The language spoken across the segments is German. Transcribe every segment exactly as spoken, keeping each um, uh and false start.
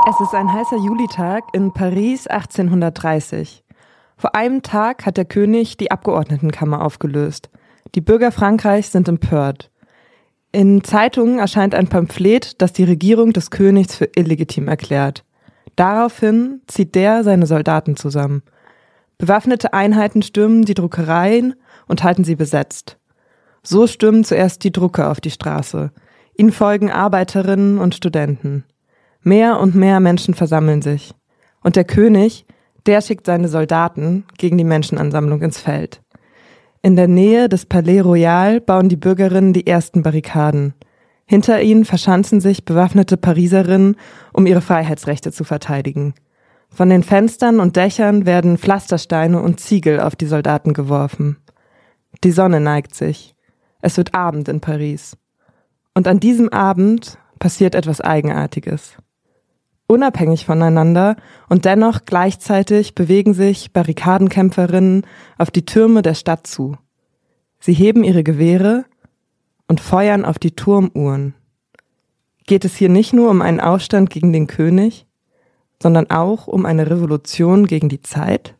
Es ist ein heißer Julitag in Paris achtzehnhundertdreißig. Vor einem Tag hat der König die Abgeordnetenkammer aufgelöst. Die Bürger Frankreichs sind empört. In Zeitungen erscheint ein Pamphlet, das die Regierung des Königs für illegitim erklärt. Daraufhin zieht der seine Soldaten zusammen. Bewaffnete Einheiten stürmen die Druckereien und halten sie besetzt. So stürmen zuerst die Drucker auf die Straße. Ihnen folgen Arbeiterinnen und Studenten. Mehr und mehr Menschen versammeln sich. Und der König, der schickt seine Soldaten gegen die Menschenansammlung ins Feld. In der Nähe des Palais Royal bauen die Bürgerinnen die ersten Barrikaden. Hinter ihnen verschanzen sich bewaffnete Pariserinnen, um ihre Freiheitsrechte zu verteidigen. Von den Fenstern und Dächern werden Pflastersteine und Ziegel auf die Soldaten geworfen. Die Sonne neigt sich. Es wird Abend in Paris. Und an diesem Abend passiert etwas Eigenartiges. Unabhängig voneinander und dennoch gleichzeitig bewegen sich Barrikadenkämpferinnen auf die Türme der Stadt zu. Sie heben ihre Gewehre und feuern auf die Turmuhren. Geht es hier nicht nur um einen Aufstand gegen den König, sondern auch um eine Revolution gegen die Zeit?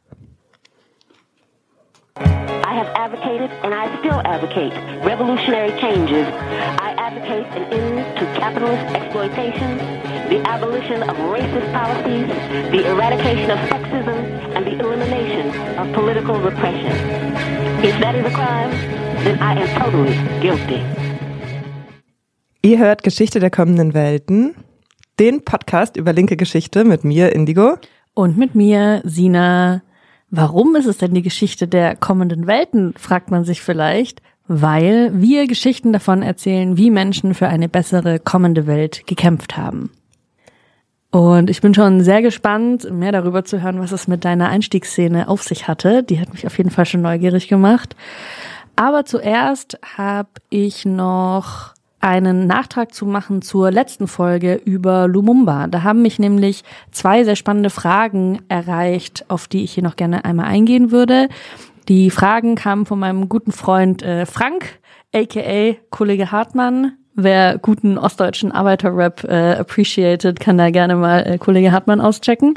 I have advocated and I still advocate revolutionary changes. I advocate an end to capitalist exploitation, the abolition of racist policies, the eradication of sexism, and the elimination of political repression. If that is a crime, then I am totally guilty. Ihr hört Geschichte der kommenden Welten, den Podcast über linke Geschichte mit mir, Indigo. Und mit mir, Sina. Warum ist es denn die Geschichte der kommenden Welten, fragt man sich vielleicht. Weil wir Geschichten davon erzählen, wie Menschen für eine bessere kommende Welt gekämpft haben. Und ich bin schon sehr gespannt, mehr darüber zu hören, was es mit deiner Einstiegsszene auf sich hatte. Die hat mich auf jeden Fall schon neugierig gemacht. Aber zuerst habe ich noch einen Nachtrag zu machen zur letzten Folge über Lumumba. Da haben mich nämlich zwei sehr spannende Fragen erreicht, auf die ich hier noch gerne einmal eingehen würde. Die Fragen kamen von meinem guten Freund äh, Frank, aka Kollege Hartmann. Wer guten ostdeutschen Arbeiterrap äh, appreciated, kann da gerne mal äh, Kollege Hartmann auschecken.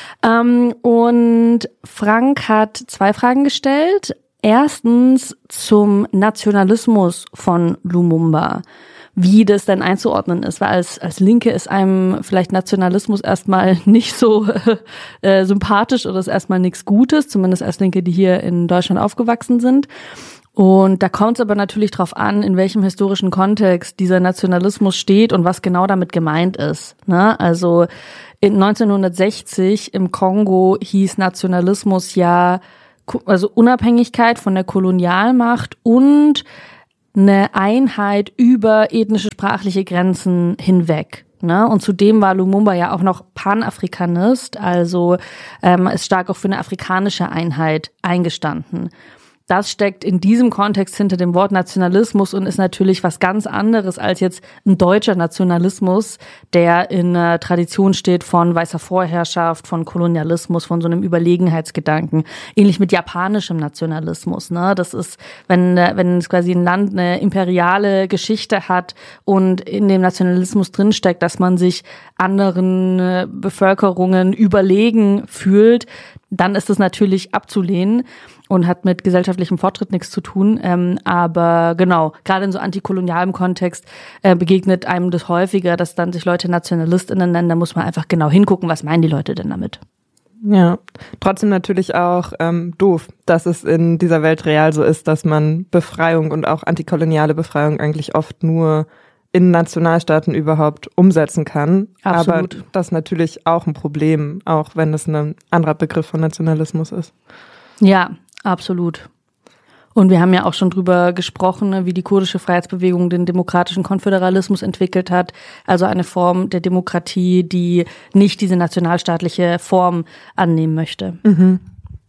Ähm, und Frank hat zwei Fragen gestellt. Erstens zum Nationalismus von Lumumba. Wie das denn einzuordnen ist, weil als als Linke ist einem vielleicht Nationalismus erstmal nicht so äh, sympathisch oder ist erstmal nichts Gutes, zumindest als Linke, die hier in Deutschland aufgewachsen sind. Und da kommt es aber natürlich drauf an, in welchem historischen Kontext dieser Nationalismus steht und was genau damit gemeint ist. Ne? Also in neunzehnhundertsechzig im Kongo hieß Nationalismus ja also Unabhängigkeit von der Kolonialmacht und eine Einheit über ethnische, sprachliche Grenzen hinweg. Ne? Und zudem war Lumumba ja auch noch Panafrikanist, also ähm, ist stark auch für eine afrikanische Einheit eingestanden. Das steckt in diesem Kontext hinter dem Wort Nationalismus und ist natürlich was ganz anderes als jetzt ein deutscher Nationalismus, der in einer Tradition steht von weißer Vorherrschaft, von Kolonialismus, von so einem Überlegenheitsgedanken. Ähnlich mit japanischem Nationalismus. Ne? Das ist, wenn, wenn es quasi ein Land eine imperiale Geschichte hat und in dem Nationalismus drinsteckt, dass man sich anderen Bevölkerungen überlegen fühlt, dann ist es natürlich abzulehnen und hat mit gesellschaftlichem Fortschritt nichts zu tun. Ähm, aber genau, gerade in so antikolonialem Kontext äh, begegnet einem das häufiger, dass dann sich Leute NationalistInnen nennen. Da muss man einfach genau hingucken, was meinen die Leute denn damit. Ja, trotzdem natürlich auch ähm, doof, dass es in dieser Welt real so ist, dass man Befreiung und auch antikoloniale Befreiung eigentlich oft nur in Nationalstaaten überhaupt umsetzen kann. Absolut. Aber das ist natürlich auch ein Problem, auch wenn es ein anderer Begriff von Nationalismus ist. Ja, absolut. Und wir haben ja auch schon drüber gesprochen, wie die kurdische Freiheitsbewegung den demokratischen Konföderalismus entwickelt hat. Also eine Form der Demokratie, die nicht diese nationalstaatliche Form annehmen möchte. Mhm.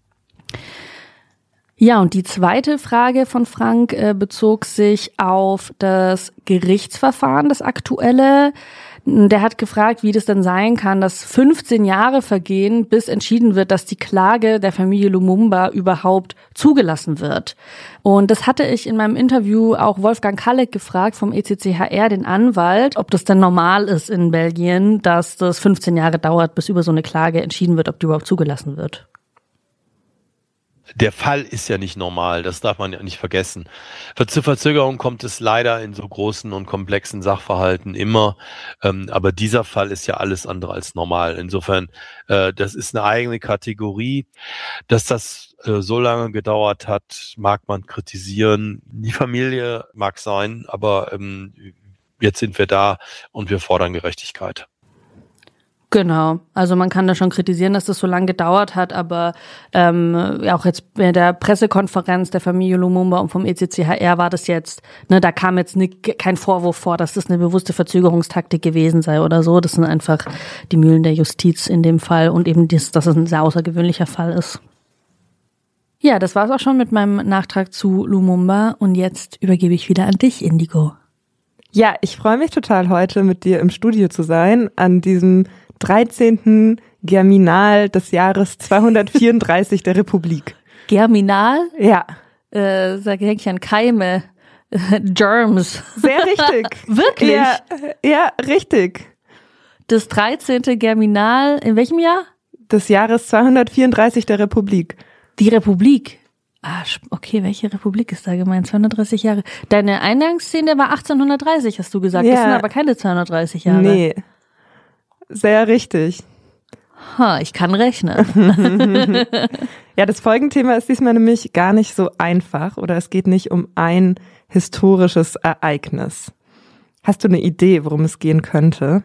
Ja, und die zweite Frage von Frank äh, bezog sich auf das Gerichtsverfahren, das aktuelle. Der hat gefragt, wie das denn sein kann, dass fünfzehn Jahre vergehen, bis entschieden wird, dass die Klage der Familie Lumumba überhaupt zugelassen wird. Und das hatte ich in meinem Interview auch Wolfgang Kalleck gefragt vom E C C H R, den Anwalt, ob das denn normal ist in Belgien, dass das fünfzehn Jahre dauert, bis über so eine Klage entschieden wird, ob die überhaupt zugelassen wird. Der Fall ist ja nicht normal, das darf man ja nicht vergessen. Zur Verzögerung kommt es leider in so großen und komplexen Sachverhalten immer, ähm, aber dieser Fall ist ja alles andere als normal. Insofern, äh, das ist eine eigene Kategorie. Dass das äh, so lange gedauert hat, mag man kritisieren. Die Familie mag sein, aber ähm, jetzt sind wir da und wir fordern Gerechtigkeit. Genau, also man kann da schon kritisieren, dass das so lange gedauert hat, aber ähm, auch jetzt bei der Pressekonferenz der Familie Lumumba und vom E C C H R war das jetzt, ne, da kam jetzt nicht, kein Vorwurf vor, dass das eine bewusste Verzögerungstaktik gewesen sei oder so. Das sind einfach die Mühlen der Justiz in dem Fall und eben, das, dass es ein sehr außergewöhnlicher Fall ist. Ja, das war's auch schon mit meinem Nachtrag zu Lumumba und jetzt übergebe ich wieder an dich, Indigo. Ja, ich freue mich total, heute mit dir im Studio zu sein, an diesem dreizehnten Germinal des Jahres zweihundertvierunddreißig der Republik. Germinal? Ja. Äh, da denke ich an Keime, äh, Germs. Sehr richtig. Wirklich? Ja, ja, richtig. Das dreizehnte Germinal, in welchem Jahr? Des Jahres zweihundertvierunddreißig der Republik. Die Republik. Ah, okay, welche Republik ist da gemeint? zweihundertdreißig Jahre. Deine Eingangsszene war achtzehnhundertdreißig, hast du gesagt. Ja. Das sind aber keine zweihundertdreißig Jahre. Nee. Sehr richtig. Ha, ich kann rechnen. Ja, das Folgenthema ist diesmal nämlich gar nicht so einfach oder es geht nicht um ein historisches Ereignis. Hast du eine Idee, worum es gehen könnte?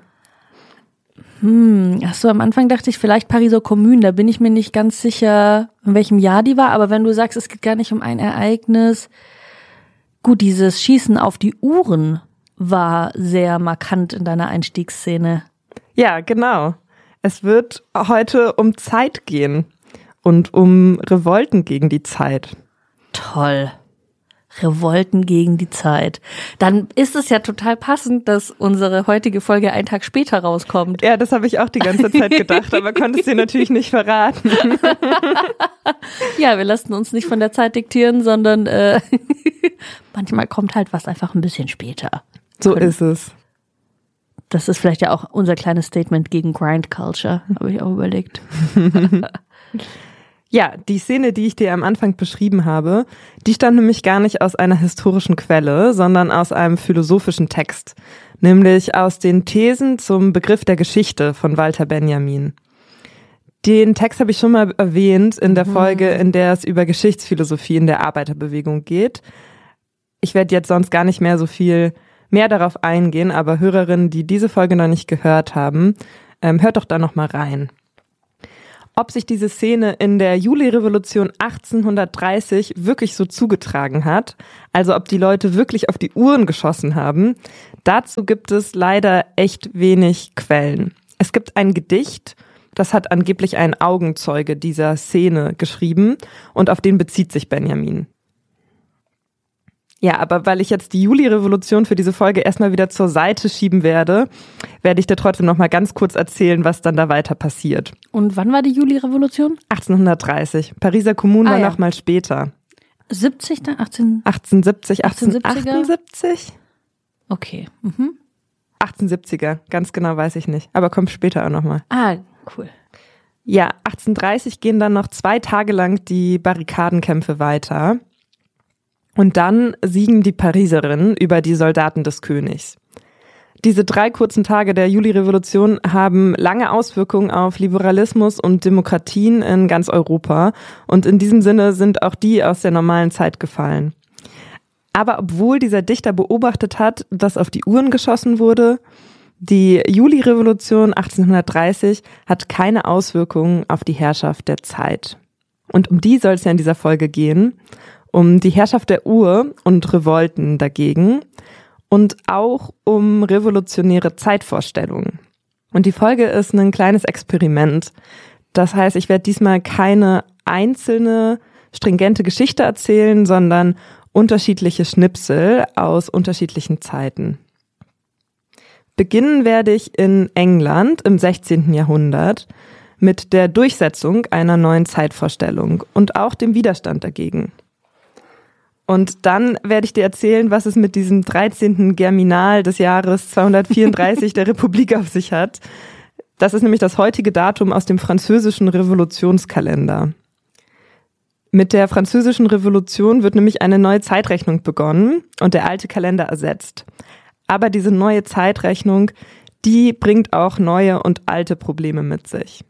Hm, ach so, am Anfang dachte ich vielleicht Pariser Kommune, da bin ich mir nicht ganz sicher, in welchem Jahr die war, aber wenn du sagst, es geht gar nicht um ein Ereignis, gut, dieses Schießen auf die Uhren war sehr markant in deiner Einstiegsszene. Ja, genau. Es wird heute um Zeit gehen und um Revolten gegen die Zeit. Toll. Revolten gegen die Zeit. Dann ist es ja total passend, dass unsere heutige Folge einen Tag später rauskommt. Ja, das habe ich auch die ganze Zeit gedacht, aber konnte es dir natürlich nicht verraten. Ja, wir lassen uns nicht von der Zeit diktieren, sondern äh, manchmal kommt halt was einfach ein bisschen später. So ist es. Das ist vielleicht ja auch unser kleines Statement gegen Grind Culture, habe ich auch überlegt. Ja, die Szene, die ich dir am Anfang beschrieben habe, die stammt nämlich gar nicht aus einer historischen Quelle, sondern aus einem philosophischen Text, nämlich aus den Thesen zum Begriff der Geschichte von Walter Benjamin. Den Text habe ich schon mal erwähnt in der Folge, in der es über Geschichtsphilosophie in der Arbeiterbewegung geht. Ich werde jetzt sonst gar nicht mehr so viel mehr darauf eingehen, aber Hörerinnen, die diese Folge noch nicht gehört haben, ähm, hört doch da noch mal rein. Ob sich diese Szene in der Julirevolution achtzehnhundertdreißig wirklich so zugetragen hat, also ob die Leute wirklich auf die Uhren geschossen haben, dazu gibt es leider echt wenig Quellen. Es gibt ein Gedicht, das hat angeblich ein Augenzeuge dieser Szene geschrieben und auf den bezieht sich Benjamin. Ja, aber weil ich jetzt die Julirevolution für diese Folge erstmal wieder zur Seite schieben werde, werde ich dir trotzdem noch mal ganz kurz erzählen, was dann da weiter passiert. Und wann war die Julirevolution? achtzehnhundertdreißig. Pariser Kommune ah, war ja. noch mal später. siebzig dann? achtzehn achtzehnhundertsiebzig, achtzehnhundertsiebziger? achtzehnhundertachtundsiebzig? Okay. Mhm. achtzehnhundertsiebziger, ganz genau weiß ich nicht, aber kommt später auch noch mal. Ah, cool. Ja, achtzehnhundertdreißig gehen dann noch zwei Tage lang die Barrikadenkämpfe weiter. Und dann siegen die Pariserinnen über die Soldaten des Königs. Diese drei kurzen Tage der Julirevolution haben lange Auswirkungen auf Liberalismus und Demokratien in ganz Europa. Und in diesem Sinne sind auch die aus der normalen Zeit gefallen. Aber obwohl dieser Dichter beobachtet hat, dass auf die Uhren geschossen wurde, die Julirevolution achtzehnhundertdreißig hat keine Auswirkungen auf die Herrschaft der Zeit. Und um die soll es ja in dieser Folge gehen. Um die Herrschaft der Uhr und Revolten dagegen und auch um revolutionäre Zeitvorstellungen. Und die Folge ist ein kleines Experiment. Das heißt, ich werde diesmal keine einzelne stringente Geschichte erzählen, sondern unterschiedliche Schnipsel aus unterschiedlichen Zeiten. Beginnen werde ich in England im sechzehnten Jahrhundert mit der Durchsetzung einer neuen Zeitvorstellung und auch dem Widerstand dagegen. Und dann werde ich dir erzählen, was es mit diesem dreizehnten Germinal des Jahres zweihundertvierunddreißig der Republik auf sich hat. Das ist nämlich das heutige Datum aus dem französischen Revolutionskalender. Mit der französischen Revolution wird nämlich eine neue Zeitrechnung begonnen und der alte Kalender ersetzt. Aber diese neue Zeitrechnung, die bringt auch neue und alte Probleme mit sich.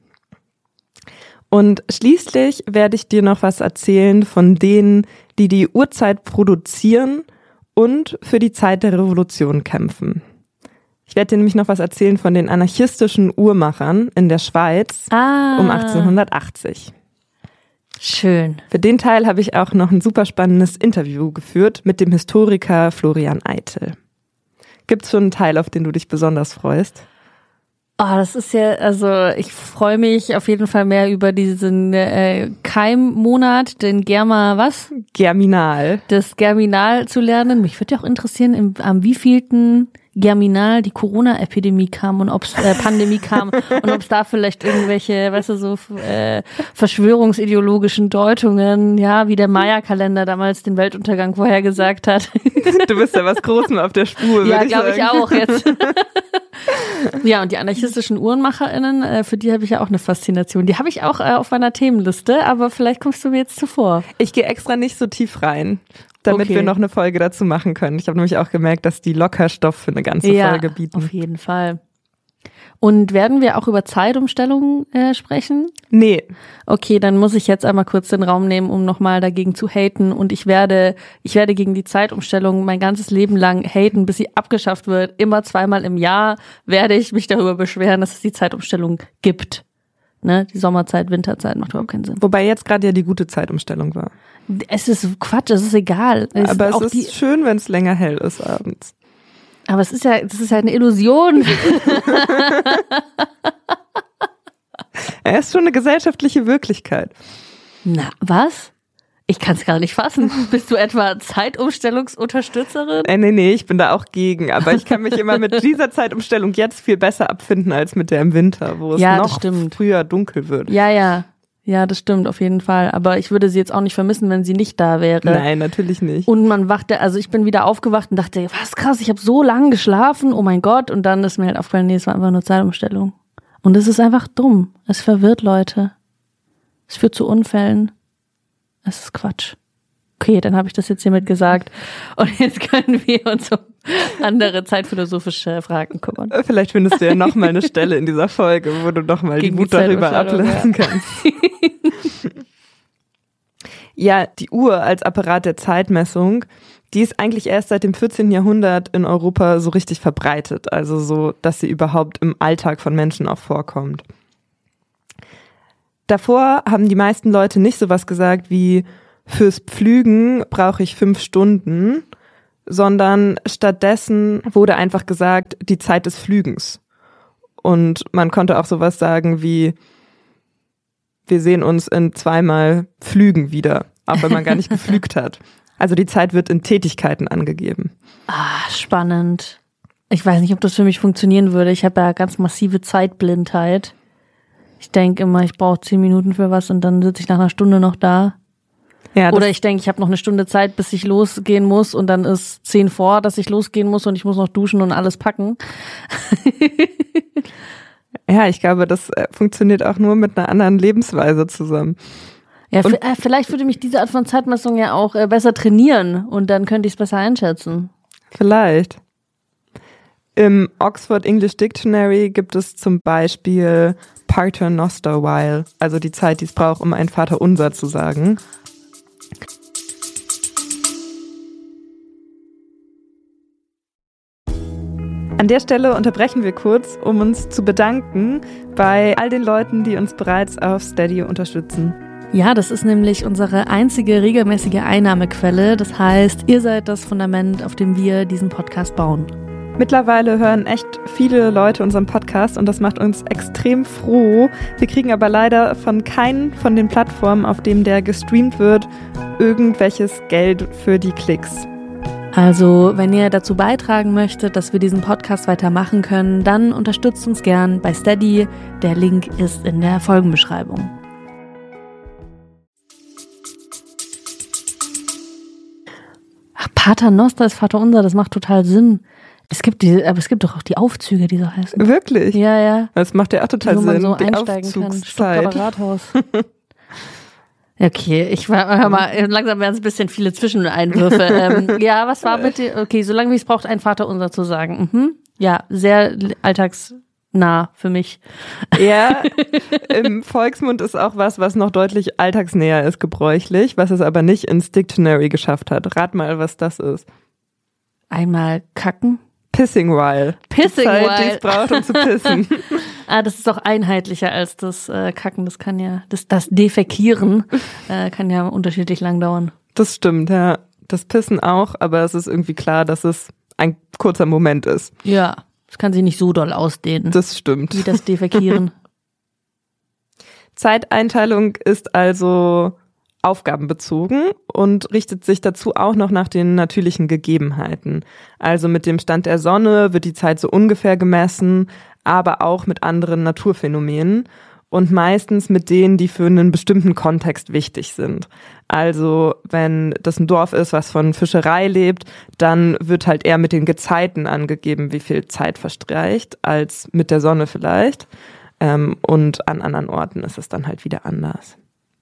Und schließlich werde ich dir noch was erzählen von denen, die die Uhrzeit produzieren und für die Zeit der Revolution kämpfen. Ich werde dir nämlich noch was erzählen von den anarchistischen Uhrmachern in der Schweiz ah. um achtzehnhundertachtzig. Schön. Für den Teil habe ich auch noch ein super spannendes Interview geführt mit dem Historiker Florian Eitel. Gibt's schon einen Teil, auf den du dich besonders freust? Oh, das ist ja, also ich freue mich auf jeden Fall mehr über diesen äh, Keimmonat, den Germa, was? Germinal. Das Germinal zu lernen. Mich würde ja auch interessieren, im, am wievielten Germinal die Corona-Epidemie kam und ob's äh, Pandemie kam und ob es da vielleicht irgendwelche, weißt du, so äh, verschwörungsideologischen Deutungen, ja, wie der Maya-Kalender damals den Weltuntergang vorhergesagt hat. Du bist ja was Großem auf der Spur, ja, würde ich glaube ich sagen. auch jetzt. Ja, und die anarchistischen UhrenmacherInnen, äh, für die habe ich ja auch eine Faszination. Die habe ich auch äh, auf meiner Themenliste, aber vielleicht kommst du mir jetzt zuvor. Ich gehe extra nicht so tief rein, damit Okay. wir noch eine Folge dazu machen können. Ich habe nämlich auch gemerkt, dass die locker Stoff für eine ganze Ja, Folge bieten. auf jeden Fall. Und werden wir auch über Zeitumstellungen äh, sprechen? Nee, Okay, dann muss ich jetzt einmal kurz den Raum nehmen, um nochmal dagegen zu haten. Und ich werde, ich werde gegen die Zeitumstellung mein ganzes Leben lang haten, bis sie abgeschafft wird. Immer zweimal im Jahr werde ich mich darüber beschweren, dass es die Zeitumstellung gibt. Ne? Die Sommerzeit, Winterzeit macht überhaupt keinen Sinn. wobei jetzt gerade ja die gute Zeitumstellung war. Es ist Quatsch, es ist egal. Es Aber ist es auch ist die, schön, wenn es länger hell ist abends. aber es ist ja, das ist ja eine Illusion. Er ist schon eine gesellschaftliche Wirklichkeit. Na, was? Ich kann es gar nicht fassen. Bist du etwa Zeitumstellungsunterstützerin? Äh, nee, nee, ich bin da auch gegen. Aber ich kann mich immer mit dieser Zeitumstellung jetzt viel besser abfinden als mit der im Winter, wo es Ja, das noch stimmt. früher dunkel wird. Ja, ja. Ja, das stimmt auf jeden Fall. Aber ich würde sie jetzt auch nicht vermissen, wenn sie nicht da wäre. Nein, natürlich nicht. Und man wachte, also ich bin wieder aufgewacht und dachte, was krass, ich habe so lange geschlafen, oh mein Gott. Und dann ist mir halt aufgefallen, nee, es war einfach nur Zeitumstellung. Und es ist einfach dumm. Es verwirrt Leute. Es führt zu Unfällen. Es ist Quatsch. Okay, dann habe ich das jetzt hiermit gesagt. Und jetzt können wir uns um andere zeitphilosophische Fragen kümmern. Vielleicht findest du ja noch mal eine Stelle in dieser Folge, wo du noch mal die Gegen die Wut darüber Zeitumstellung, ablassen kannst. Ja, die Uhr als Apparat der Zeitmessung, die ist eigentlich erst seit dem vierzehnten Jahrhundert in Europa so richtig verbreitet. Also so, dass sie überhaupt im Alltag von Menschen auch vorkommt. Davor haben die meisten Leute nicht sowas gesagt wie, fürs Pflügen brauche ich fünf Stunden, sondern stattdessen wurde einfach gesagt, die Zeit des Flügens. Und man konnte auch sowas sagen wie, wir sehen uns in zweimal Flügen wieder, auch wenn man gar nicht geflügt hat. Also die Zeit wird in Tätigkeiten angegeben. Ah, spannend. Ich weiß nicht, ob das für mich funktionieren würde. Ich habe ja ganz massive Zeitblindheit. Ich denke immer, ich brauche zehn Minuten für was und dann sitze ich nach einer Stunde noch da. Ja, das, Oder ich denke, ich habe noch eine Stunde Zeit, bis ich losgehen muss und dann ist zehn vor, dass ich losgehen muss und ich muss noch duschen und alles packen. ja, ich glaube, das äh, funktioniert auch nur mit einer anderen Lebensweise zusammen. Ja, Und- v- äh, vielleicht würde mich diese Art von Zeitmessung ja auch äh, besser trainieren und dann könnte ich es besser einschätzen. Vielleicht. Im Oxford English Dictionary gibt es zum Beispiel Pater Noster While, also die Zeit, die es braucht, um ein Vaterunser zu sagen. An der Stelle unterbrechen wir kurz, um uns zu bedanken bei all den Leuten, die uns bereits auf Steady unterstützen. Ja, das ist nämlich unsere einzige regelmäßige Einnahmequelle. Das heißt, ihr seid das Fundament, auf dem wir diesen Podcast bauen. Mittlerweile hören echt viele Leute unseren Podcast und das macht uns extrem froh. Wir kriegen aber leider von keinen von den Plattformen, auf denen der gestreamt wird, irgendwelches Geld für die Klicks. Also, wenn ihr dazu beitragen möchtet, dass wir diesen Podcast weitermachen können, dann unterstützt uns gern bei Steady. Der Link ist in der Folgenbeschreibung. Ach, Pater Noster ist Vater Unser, das macht total Sinn. Es gibt die, aber es gibt doch auch die Aufzüge, die so heißen. Wirklich? Ja, ja. Das macht ja auch total wo man Sinn. so die einsteigen kann. Aufzugszeit. Stuttgarter Rathaus. Okay, ich war hör mal, langsam werden es ein bisschen viele Zwischeneinwürfe. ähm, ja, was war bitte? Okay, solange wie es braucht, ein Vater Unser zu sagen. Mhm. Ja, sehr alltagsnah für mich. Ja, im Volksmund ist auch was, was noch deutlich alltagsnäher ist, gebräuchlich, was es aber nicht ins Dictionary geschafft hat. Rat mal, was das ist. Einmal kacken. Pissing while. Pissing die Zeit, while. die es braucht, um zu pissen. Ah, das ist doch einheitlicher als das äh, Kacken. Das kann ja, das, das Defekieren äh, kann ja unterschiedlich lang dauern. Das stimmt, ja. Das Pissen auch, aber es ist irgendwie klar, dass es ein kurzer Moment ist. Ja, das kann sich nicht so doll ausdehnen. Das stimmt. Wie das Defekieren. Zeiteinteilung ist also aufgabenbezogen und richtet sich dazu auch noch nach den natürlichen Gegebenheiten. Also mit dem Stand der Sonne wird die Zeit so ungefähr gemessen, aber auch mit anderen Naturphänomenen und meistens mit denen, die für einen bestimmten Kontext wichtig sind. Also wenn das ein Dorf ist, was von Fischerei lebt, dann wird halt eher mit den Gezeiten angegeben, wie viel Zeit verstreicht, als mit der Sonne vielleicht. Und an anderen Orten ist es dann halt wieder anders.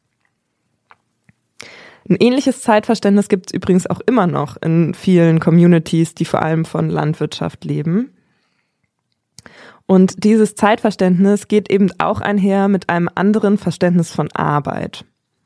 Ein ähnliches Zeitverständnis gibt es übrigens auch immer noch in vielen Communities, die vor allem von Landwirtschaft leben. Und dieses Zeitverständnis geht eben auch einher mit einem anderen Verständnis von Arbeit.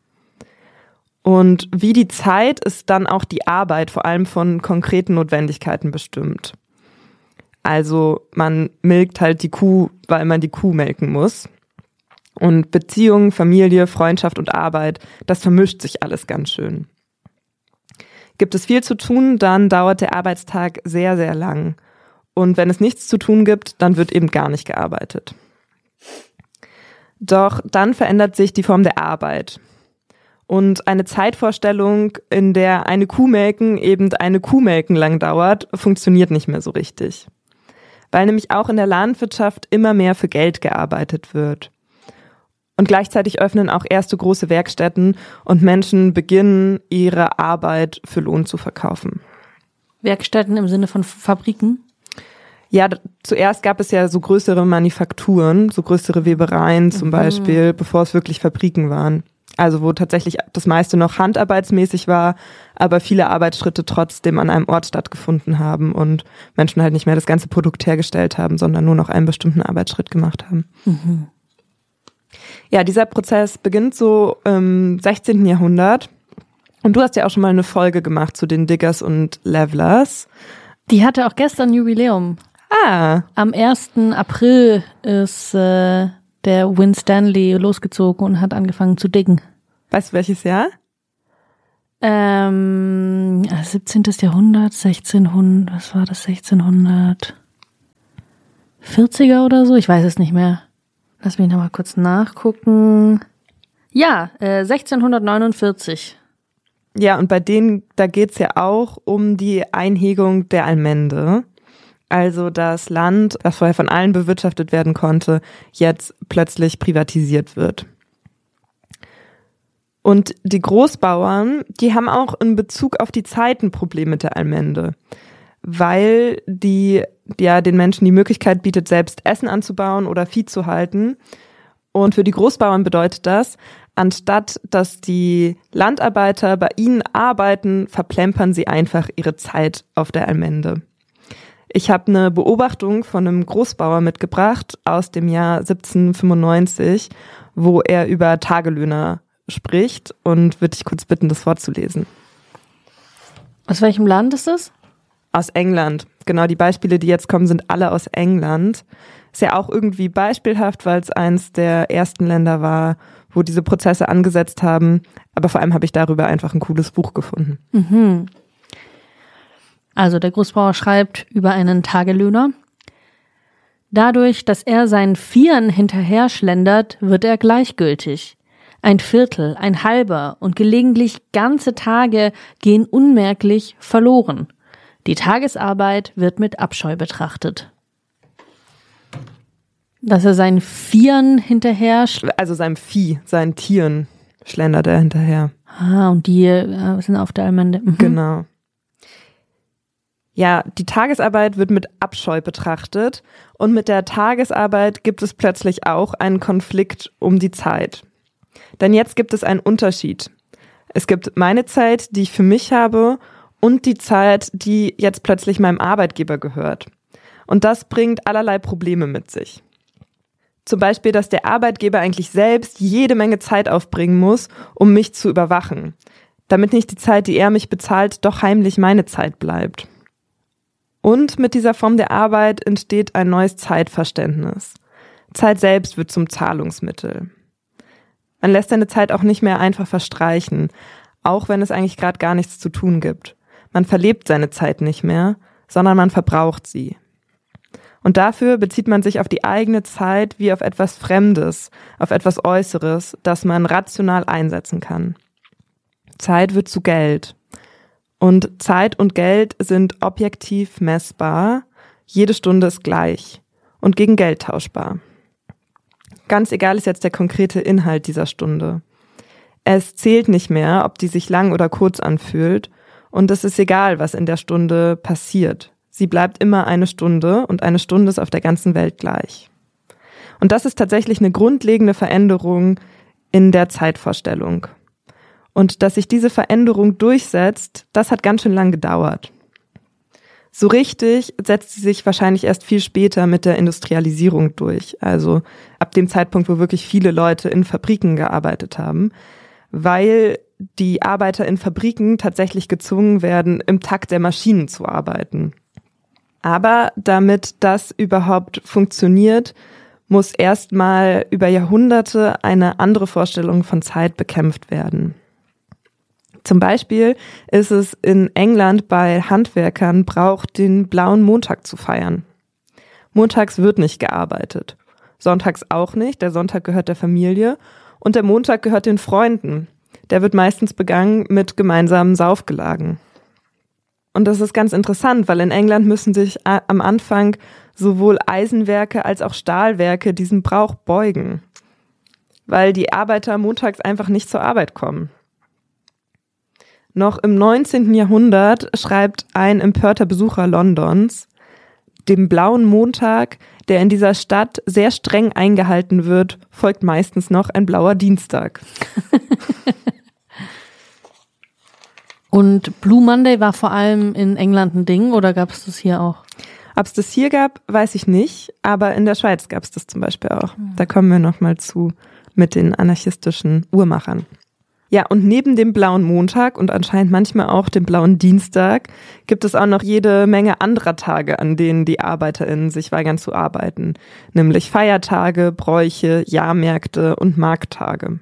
Und wie die Zeit ist dann auch die Arbeit vor allem von konkreten Notwendigkeiten bestimmt. Also man melkt halt die Kuh, weil man die Kuh melken muss. Und Beziehungen, Familie, Freundschaft und Arbeit, das vermischt sich alles ganz schön. Gibt es viel zu tun, dann dauert der Arbeitstag sehr, sehr lang. Und wenn es nichts zu tun gibt, dann wird eben gar nicht gearbeitet. Doch dann verändert sich die Form der Arbeit. Und eine Zeitvorstellung, in der eine Kuh melken eben eine Kuh melken lang dauert, funktioniert nicht mehr so richtig. Weil nämlich auch in der Landwirtschaft immer mehr für Geld gearbeitet wird. Und gleichzeitig öffnen auch erste große Werkstätten und Menschen beginnen, ihre Arbeit für Lohn zu verkaufen. Werkstätten im Sinne von Fabriken? Ja, d- zuerst gab es ja so größere Manufakturen, so größere Webereien zum mhm. Beispiel, bevor es wirklich Fabriken waren. Also wo tatsächlich das meiste noch handarbeitsmäßig war, aber viele Arbeitsschritte trotzdem an einem Ort stattgefunden haben und Menschen halt nicht mehr das ganze Produkt hergestellt haben, sondern nur noch einen bestimmten Arbeitsschritt gemacht haben. Mhm. Ja, dieser Prozess beginnt so im sechzehnten Jahrhundert. Und du hast ja auch schon mal eine Folge gemacht zu den Diggers und Levelers. Die hatte auch gestern Jubiläum. Ah. Am ersten April ist äh, der Winstanley losgezogen und hat angefangen zu diggen. Weißt du, welches Jahr? Ähm, siebzehnten. Jahrhundert, sechzehnhundert, was war das, sechzehnhundertvierziger oder so? Ich weiß es nicht mehr. Lass mich nochmal kurz nachgucken. Ja, äh, sechzehnhundertneunundvierzig. Ja, und bei denen, da geht's ja auch um die Einhegung der Allmende. Also das Land, das vorher von allen bewirtschaftet werden konnte, jetzt plötzlich privatisiert wird. Und die Großbauern, die haben auch in Bezug auf die Zeit ein Problem mit der Allmende, weil die ja den Menschen die Möglichkeit bietet, selbst Essen anzubauen oder Vieh zu halten. Und für die Großbauern bedeutet das, anstatt dass die Landarbeiter bei ihnen arbeiten, verplempern sie einfach ihre Zeit auf der Allmende. Ich habe eine Beobachtung von einem Großbauer mitgebracht aus dem Jahr siebzehnhundertfünfundneunzig, wo er über Tagelöhner spricht und würde dich kurz bitten, das vorzulesen. Aus welchem Land ist es? Aus England. Genau, die Beispiele, die jetzt kommen, sind alle aus England. Ist ja auch irgendwie beispielhaft, weil es eins der ersten Länder war, wo diese Prozesse angesetzt haben. Aber vor allem habe ich darüber einfach ein cooles Buch gefunden. Mhm. Also der Großbauer schreibt über einen Tagelöhner. Dadurch, dass er seinen Vieren hinterher schlendert, wird er gleichgültig. Ein Viertel, ein halber und gelegentlich ganze Tage gehen unmerklich verloren. Die Tagesarbeit wird mit Abscheu betrachtet. Dass er seinen Vieren hinterher... Also seinem Vieh, seinen Tieren schlendert er hinterher. Ah, und die äh, sind auf der Allmende. Mhm. Genau. Ja, die Tagesarbeit wird mit Abscheu betrachtet und mit der Tagesarbeit gibt es plötzlich auch einen Konflikt um die Zeit. Denn jetzt gibt es einen Unterschied. Es gibt meine Zeit, die ich für mich habe, und die Zeit, die jetzt plötzlich meinem Arbeitgeber gehört. Und das bringt allerlei Probleme mit sich. Zum Beispiel, dass der Arbeitgeber eigentlich selbst jede Menge Zeit aufbringen muss, um mich zu überwachen, damit nicht die Zeit, die er mich bezahlt, doch heimlich meine Zeit bleibt. Und mit dieser Form der Arbeit entsteht ein neues Zeitverständnis. Zeit selbst wird zum Zahlungsmittel. Man lässt seine Zeit auch nicht mehr einfach verstreichen, auch wenn es eigentlich gerade gar nichts zu tun gibt. Man verlebt seine Zeit nicht mehr, sondern man verbraucht sie. Und dafür bezieht man sich auf die eigene Zeit wie auf etwas Fremdes, auf etwas Äußeres, das man rational einsetzen kann. Zeit wird zu Geld. Und Zeit und Geld sind objektiv messbar. Jede Stunde ist gleich und gegen Geld tauschbar. Ganz egal ist jetzt der konkrete Inhalt dieser Stunde. Es zählt nicht mehr, ob die sich lang oder kurz anfühlt. Und es ist egal, was in der Stunde passiert. Sie bleibt immer eine Stunde und eine Stunde ist auf der ganzen Welt gleich. Und das ist tatsächlich eine grundlegende Veränderung in der Zeitvorstellung. Und dass sich diese Veränderung durchsetzt, das hat ganz schön lang gedauert. So richtig setzt sie sich wahrscheinlich erst viel später mit der Industrialisierung durch, also ab dem Zeitpunkt, wo wirklich viele Leute in Fabriken gearbeitet haben, weil die Arbeiter in Fabriken tatsächlich gezwungen werden, im Takt der Maschinen zu arbeiten. Aber damit das überhaupt funktioniert, muss erstmal über Jahrhunderte eine andere Vorstellung von Zeit bekämpft werden. Zum Beispiel ist es in England bei Handwerkern Brauch, den blauen Montag zu feiern. Montags wird nicht gearbeitet. Sonntags auch nicht, der Sonntag gehört der Familie und der Montag gehört den Freunden. Der wird meistens begangen mit gemeinsamen Saufgelagen. Und das ist ganz interessant, weil in England müssen sich am Anfang sowohl Eisenwerke als auch Stahlwerke diesem Brauch beugen, weil die Arbeiter montags einfach nicht zur Arbeit kommen. Noch im neunzehnten Jahrhundert schreibt ein empörter Besucher Londons, dem blauen Montag, der in dieser Stadt sehr streng eingehalten wird, folgt meistens noch ein blauer Dienstag. Und Blue Monday war vor allem in England ein Ding oder gab es das hier auch? Ob es das hier gab, weiß ich nicht, aber in der Schweiz gab es das zum Beispiel auch. Mhm. Da kommen wir nochmal zu mit den anarchistischen Uhrmachern. Ja, und neben dem blauen Montag und anscheinend manchmal auch dem blauen Dienstag gibt es auch noch jede Menge anderer Tage, an denen die ArbeiterInnen sich weigern zu arbeiten. Nämlich Feiertage, Bräuche, Jahrmärkte und Markttage.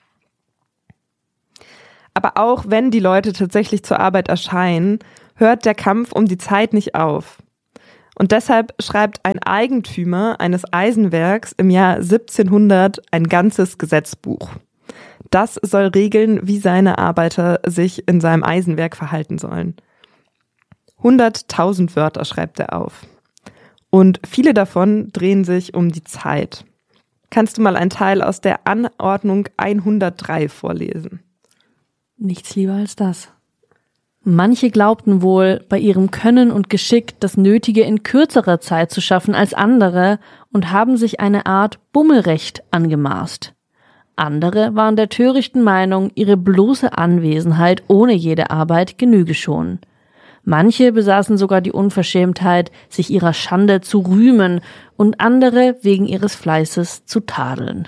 Aber auch wenn die Leute tatsächlich zur Arbeit erscheinen, hört der Kampf um die Zeit nicht auf. Und deshalb schreibt ein Eigentümer eines Eisenwerks im Jahr siebzehnhundert ein ganzes Gesetzbuch. Das soll regeln, wie seine Arbeiter sich in seinem Eisenwerk verhalten sollen. hunderttausend Wörter schreibt er auf. Und viele davon drehen sich um die Zeit. Kannst du mal einen Teil aus der Anordnung hundertdrei vorlesen? Nichts lieber als das. Manche glaubten wohl, bei ihrem Können und Geschick das Nötige in kürzerer Zeit zu schaffen als andere und haben sich eine Art Bummelrecht angemaßt. Andere waren der törichten Meinung, ihre bloße Anwesenheit ohne jede Arbeit genüge schon. Manche besaßen sogar die Unverschämtheit, sich ihrer Schande zu rühmen und andere wegen ihres Fleißes zu tadeln.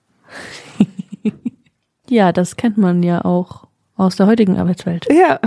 Ja, das kennt man ja auch aus der heutigen Arbeitswelt. Ja.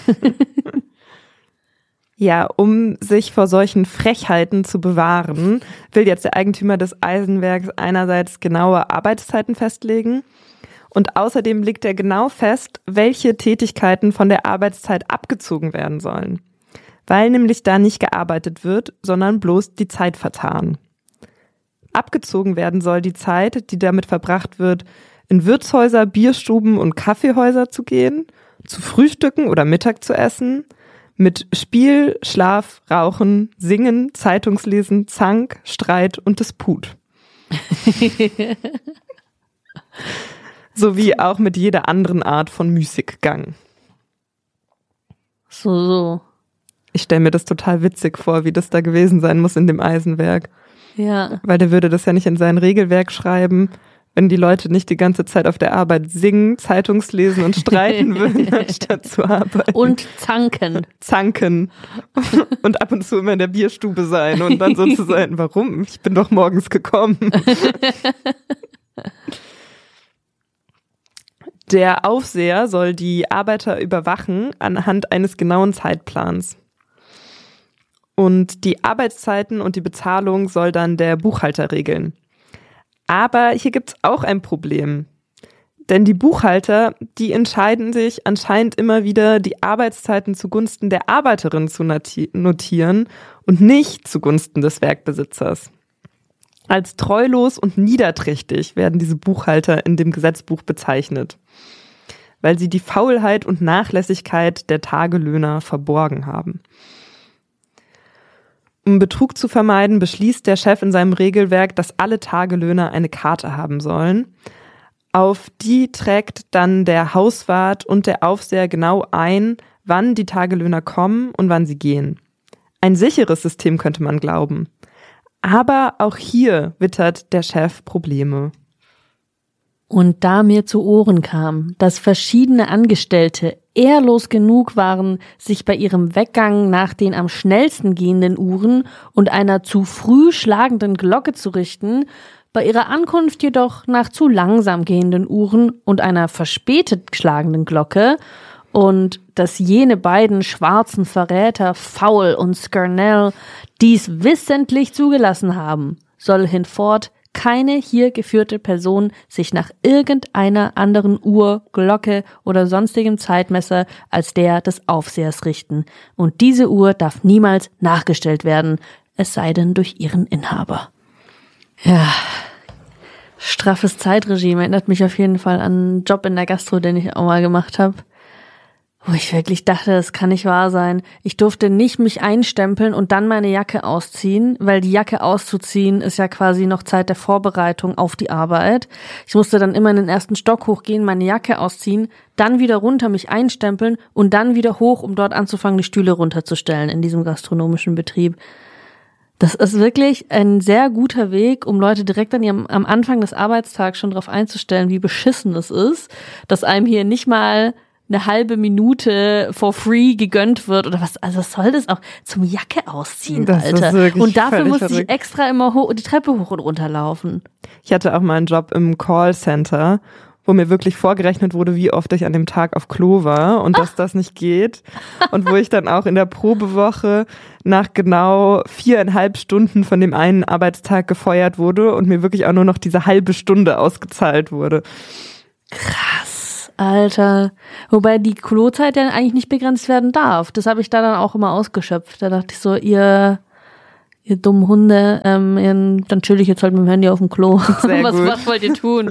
Ja, um sich vor solchen Frechheiten zu bewahren, will jetzt der Eigentümer des Eisenwerks einerseits genaue Arbeitszeiten festlegen und außerdem legt er genau fest, welche Tätigkeiten von der Arbeitszeit abgezogen werden sollen, weil nämlich da nicht gearbeitet wird, sondern bloß die Zeit vertan. Abgezogen werden soll die Zeit, die damit verbracht wird, in Wirtshäuser, Bierstuben und Kaffeehäuser zu gehen, zu frühstücken oder Mittag zu essen, Mit Spiel, Schlaf, Rauchen, Singen, Zeitungslesen, Zank, Streit und Disput. Sowie auch mit jeder anderen Art von Müßiggang. So, so. Ich stelle mir das total witzig vor, wie das da gewesen sein muss in dem Eisenwerk. Ja. Weil der würde das ja nicht in sein Regelwerk schreiben, wenn die Leute nicht die ganze Zeit auf der Arbeit singen, Zeitungslesen und streiten würden, anstatt zu arbeiten. Und zanken. Zanken. Und ab und zu immer in der Bierstube sein und dann so zu sein, warum? Ich bin doch morgens gekommen. Der Aufseher soll die Arbeiter überwachen anhand eines genauen Zeitplans. Und die Arbeitszeiten und die Bezahlung soll dann der Buchhalter regeln. Aber hier gibt's auch ein Problem. Denn die Buchhalter, die entscheiden sich anscheinend immer wieder, die Arbeitszeiten zugunsten der Arbeiterin zu notieren und nicht zugunsten des Werkbesitzers. Als treulos und niederträchtig werden diese Buchhalter in dem Gesetzbuch bezeichnet, weil sie die Faulheit und Nachlässigkeit der Tagelöhner verborgen haben. Um Betrug zu vermeiden, beschließt der Chef in seinem Regelwerk, dass alle Tagelöhner eine Karte haben sollen. Auf die trägt dann der Hauswart und der Aufseher genau ein, wann die Tagelöhner kommen und wann sie gehen. Ein sicheres System könnte man glauben. Aber auch hier wittert der Chef Probleme. Und da mir zu Ohren kam, dass verschiedene Angestellte ehrlos genug waren, sich bei ihrem Weggang nach den am schnellsten gehenden Uhren und einer zu früh schlagenden Glocke zu richten, bei ihrer Ankunft jedoch nach zu langsam gehenden Uhren und einer verspätet schlagenden Glocke, und dass jene beiden schwarzen Verräter, Fowl und Skernell, dies wissentlich zugelassen haben, soll hinfort keine hier geführte Person sich nach irgendeiner anderen Uhr, Glocke oder sonstigem Zeitmesser als der des Aufsehers richten. Und diese Uhr darf niemals nachgestellt werden, es sei denn durch ihren Inhaber. Ja, straffes Zeitregime erinnert mich auf jeden Fall an einen Job in der Gastro, den ich auch mal gemacht habe. Wo ich wirklich dachte, das kann nicht wahr sein. Ich durfte nicht mich einstempeln und dann meine Jacke ausziehen, weil die Jacke auszuziehen ist ja quasi noch Zeit der Vorbereitung auf die Arbeit. Ich musste dann immer in den ersten Stock hochgehen, meine Jacke ausziehen, dann wieder runter mich einstempeln und dann wieder hoch, um dort anzufangen, die Stühle runterzustellen in diesem gastronomischen Betrieb. Das ist wirklich ein sehr guter Weg, um Leute direkt an ihrem, am Anfang des Arbeitstags schon darauf einzustellen, wie beschissen das ist, dass einem hier nicht mal eine halbe Minute for free gegönnt wird oder was, also was soll das auch zum Jacke ausziehen, das Alter. Ist wirklich und dafür musste ich verrückt. extra immer hoch, die Treppe hoch und runter laufen. Ich hatte auch mal einen Job im Callcenter, wo mir wirklich vorgerechnet wurde, wie oft ich an dem Tag auf Klo war und dass das nicht geht. Und wo ich dann auch in der Probewoche nach genau viereinhalb Stunden von dem einen Arbeitstag gefeuert wurde und mir wirklich auch nur noch diese halbe Stunde ausgezahlt wurde. Krass. Alter. Wobei die Klozeit ja eigentlich nicht begrenzt werden darf. Das habe ich da dann auch immer ausgeschöpft. Da dachte ich so, ihr, ihr dummen Hunde, ähm, ihr, dann chill ich jetzt halt mit dem Handy auf dem Klo. Sehr was, gut. was wollt ihr tun?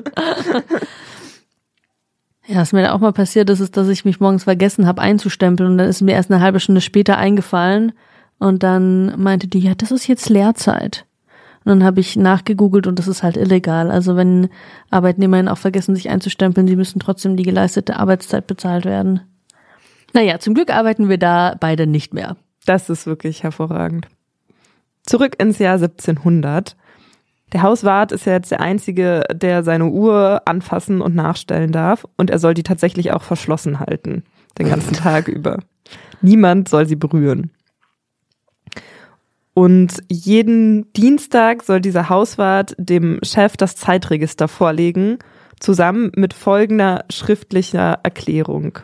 Ja, was mir da auch mal passiert ist, ist, dass ich mich morgens vergessen habe einzustempeln und dann ist mir erst eine halbe Stunde später eingefallen und dann meinte die, ja, das ist jetzt Lehrzeit. Und dann habe ich nachgegoogelt und das ist halt illegal. Also wenn ArbeitnehmerInnen auch vergessen, sich einzustempeln, sie müssen trotzdem die geleistete Arbeitszeit bezahlt werden. Naja, zum Glück arbeiten wir da beide nicht mehr. Das ist wirklich hervorragend. Zurück ins Jahr siebzehnhundert. Der Hauswart ist ja jetzt der Einzige, der seine Uhr anfassen und nachstellen darf. Und er soll die tatsächlich auch verschlossen halten, den ganzen Tag über. Niemand soll sie berühren. Und jeden Dienstag soll dieser Hauswart dem Chef das Zeitregister vorlegen, zusammen mit folgender schriftlicher Erklärung.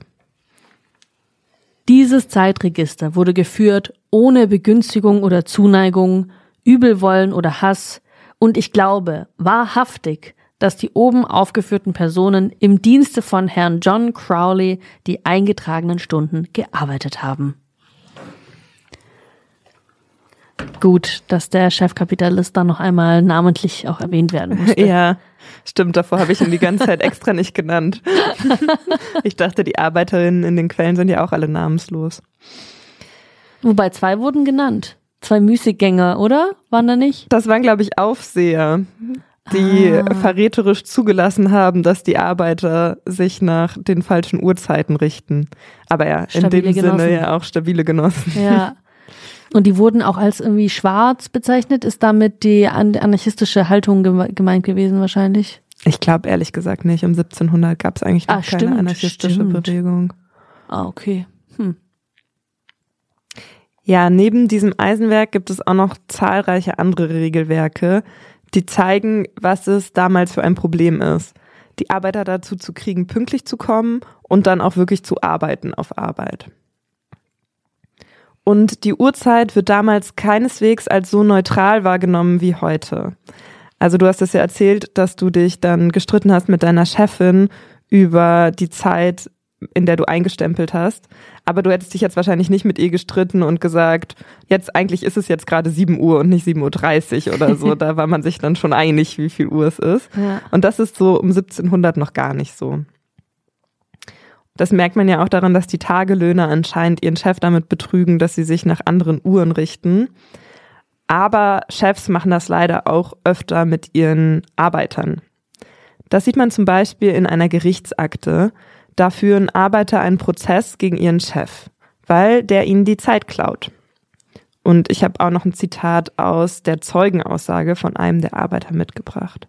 Dieses Zeitregister wurde geführt ohne Begünstigung oder Zuneigung, Übelwollen oder Hass, und ich glaube wahrhaftig, dass die oben aufgeführten Personen im Dienste von Herrn John Crowley die eingetragenen Stunden gearbeitet haben. Gut, dass der Chefkapitalist dann noch einmal namentlich auch erwähnt werden musste. Ja, stimmt, davor habe ich ihn die ganze Zeit extra nicht genannt. Ich dachte, die Arbeiterinnen in den Quellen sind ja auch alle namenslos. Wobei zwei wurden genannt. Zwei Müßiggänger, oder? Waren da nicht? Das waren, glaube ich, Aufseher, die ah. verräterisch zugelassen haben, dass die Arbeiter sich nach den falschen Uhrzeiten richten. Aber ja, stabile in dem Genossen. Sinne ja auch stabile Genossen. Ja. Und die wurden auch als irgendwie schwarz bezeichnet. Ist damit die anarchistische Haltung gemeint gewesen wahrscheinlich? Ich glaube ehrlich gesagt nicht. Um siebzehnhundert gab es eigentlich noch ah, keine stimmt, anarchistische stimmt. Bewegung. Ah, okay. Hm. Ja, neben diesem Eisenwerk gibt es auch noch zahlreiche andere Regelwerke, die zeigen, was es damals für ein Problem ist. Die Arbeiter dazu zu kriegen, pünktlich zu kommen und dann auch wirklich zu arbeiten auf Arbeit. Und die Uhrzeit wird damals keineswegs als so neutral wahrgenommen wie heute. Also du hast es ja erzählt, dass du dich dann gestritten hast mit deiner Chefin über die Zeit, in der du eingestempelt hast. Aber du hättest dich jetzt wahrscheinlich nicht mit ihr gestritten und gesagt, jetzt eigentlich ist es jetzt gerade sieben Uhr und nicht sieben Uhr dreißig oder so. Da war man sich dann schon einig, wie viel Uhr es ist. Ja. Und das ist so um siebzehnhundert noch gar nicht so. Das merkt man ja auch daran, dass die Tagelöhner anscheinend ihren Chef damit betrügen, dass sie sich nach anderen Uhren richten. Aber Chefs machen das leider auch öfter mit ihren Arbeitern. Das sieht man zum Beispiel in einer Gerichtsakte. Da führen Arbeiter einen Prozess gegen ihren Chef, weil der ihnen die Zeit klaut. Und ich habe auch noch ein Zitat aus der Zeugenaussage von einem der Arbeiter mitgebracht.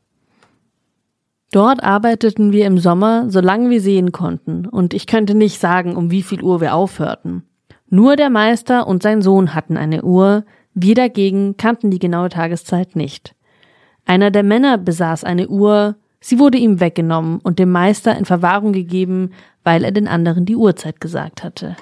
Dort arbeiteten wir im Sommer, solange wir sehen konnten, und ich könnte nicht sagen, um wie viel Uhr wir aufhörten. Nur der Meister und sein Sohn hatten eine Uhr, wir dagegen kannten die genaue Tageszeit nicht. Einer der Männer besaß eine Uhr, sie wurde ihm weggenommen und dem Meister in Verwahrung gegeben, weil er den anderen die Uhrzeit gesagt hatte.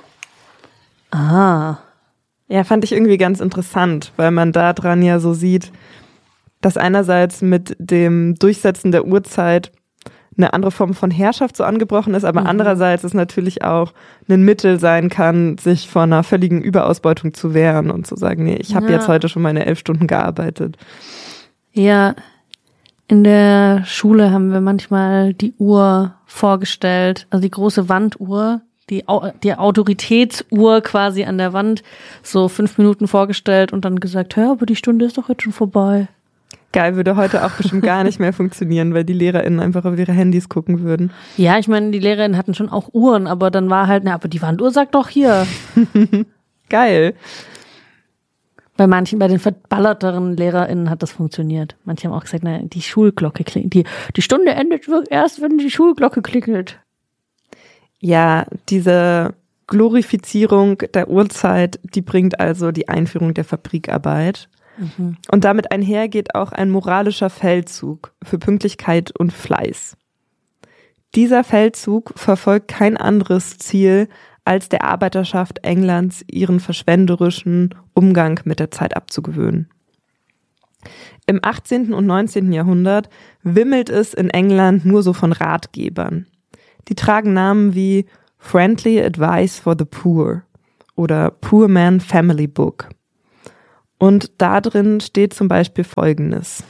Ah. Ja, fand ich irgendwie ganz interessant, weil man da dran ja so sieht, dass einerseits mit dem Durchsetzen der Uhrzeit eine andere Form von Herrschaft so angebrochen ist, aber mhm. andererseits es natürlich auch ein Mittel sein kann, sich vor einer völligen Überausbeutung zu wehren und zu sagen, nee, ich habe ja. jetzt heute schon meine elf Stunden gearbeitet. Ja, in der Schule haben wir manchmal die Uhr vorgestellt, also die große Wanduhr, die, die Autoritätsuhr quasi an der Wand, so fünf Minuten vorgestellt und dann gesagt, hör, aber die Stunde ist doch jetzt schon vorbei. Geil, würde heute auch bestimmt gar nicht mehr funktionieren, weil die LehrerInnen einfach auf ihre Handys gucken würden. Ja, ich meine, die LehrerInnen hatten schon auch Uhren, aber dann war halt, na, aber die Wanduhr sagt doch hier. Geil. Bei manchen, bei den verballerteren LehrerInnen hat das funktioniert. Manche haben auch gesagt, na, die Schulglocke klingelt. Die, die Stunde endet erst, wenn die Schulglocke klingelt. Ja, diese Glorifizierung der Uhrzeit, die bringt also die Einführung der Fabrikarbeit. Mhm. Und damit einher geht auch ein moralischer Feldzug für Pünktlichkeit und Fleiß. Dieser Feldzug verfolgt kein anderes Ziel, als der Arbeiterschaft Englands ihren verschwenderischen Umgang mit der Zeit abzugewöhnen. Im achtzehnten und neunzehnten Jahrhundert wimmelt es in England nur so von Ratgebern. Die tragen Namen wie Friendly Advice for the Poor oder Poor Man Family Book. Und da drin steht zum Beispiel Folgendes.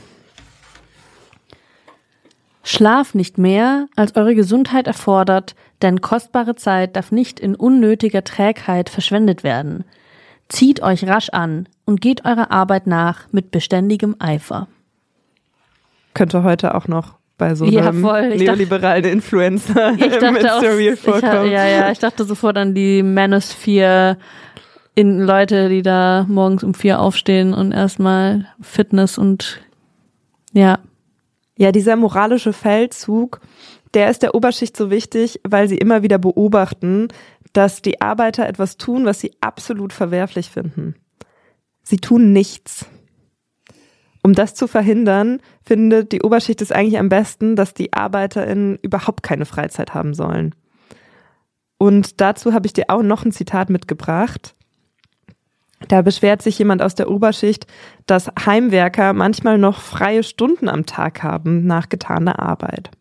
Schlaf nicht mehr, als eure Gesundheit erfordert, denn kostbare Zeit darf nicht in unnötiger Trägheit verschwendet werden. Zieht euch rasch an und geht eurer Arbeit nach mit beständigem Eifer. Könnte heute auch noch bei so einem ja, voll. neoliberalen dachte, Influencer ich dachte mit auch, Surreal vorkommen. Ich, ja, ja, ich dachte sofort an die Manosphere in Leute, die da morgens um vier aufstehen und erstmal Fitness und ja. Ja, dieser moralische Feldzug, der ist der Oberschicht so wichtig, weil sie immer wieder beobachten, dass die Arbeiter etwas tun, was sie absolut verwerflich finden. Sie tun nichts. Um das zu verhindern, findet die Oberschicht es eigentlich am besten, dass die ArbeiterInnen überhaupt keine Freizeit haben sollen. Und dazu habe ich dir auch noch ein Zitat mitgebracht. Da beschwert sich jemand aus der Oberschicht, dass Heimwerker manchmal noch freie Stunden am Tag haben nach getaner Arbeit.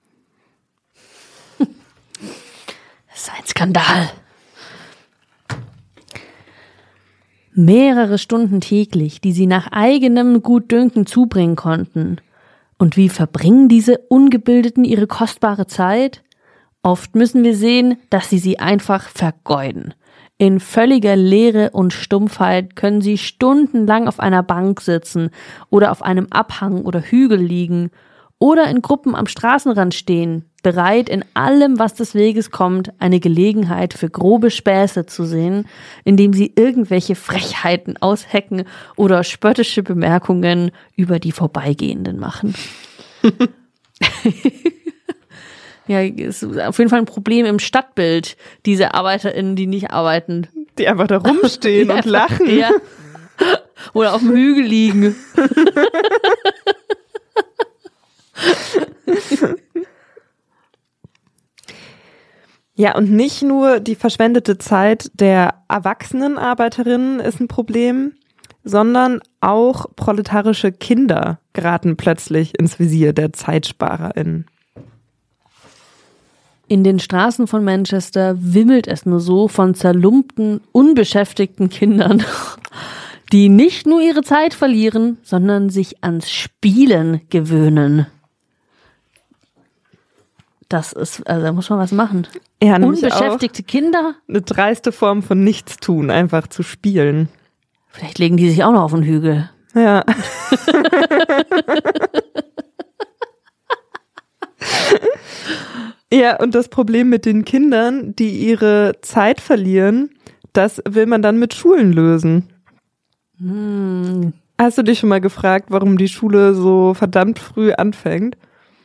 Das ist ein Skandal. Mehrere Stunden täglich, die sie nach eigenem Gutdünken zubringen konnten. Und wie verbringen diese Ungebildeten ihre kostbare Zeit? Oft müssen wir sehen, dass sie sie einfach vergeuden. In völliger Leere und Stumpfheit können sie stundenlang auf einer Bank sitzen oder auf einem Abhang oder Hügel liegen oder in Gruppen am Straßenrand stehen, bereit in allem, was des Weges kommt, eine Gelegenheit für grobe Späße zu sehen, indem sie irgendwelche Frechheiten aushecken oder spöttische Bemerkungen über die Vorbeigehenden machen. Ja, ist auf jeden Fall ein Problem im Stadtbild, diese ArbeiterInnen, die nicht arbeiten. Die einfach da rumstehen und einfach, lachen. Ja. Oder auf dem Hügel liegen. Ja, und nicht nur die verschwendete Zeit der erwachsenen Arbeiterinnen ist ein Problem, sondern auch proletarische Kinder geraten plötzlich ins Visier der ZeitsparerInnen. In den Straßen von Manchester wimmelt es nur so von zerlumpten, unbeschäftigten Kindern, die nicht nur ihre Zeit verlieren, sondern sich ans Spielen gewöhnen. Das ist, also da muss man was machen. Ja, unbeschäftigte Kinder. Eine dreiste Form von Nichtstun, einfach zu spielen. Vielleicht legen die sich auch noch auf den Hügel. Ja. Ja, und das Problem mit den Kindern, die ihre Zeit verlieren, das will man dann mit Schulen lösen. Hm. Hast du dich schon mal gefragt, warum die Schule so verdammt früh anfängt?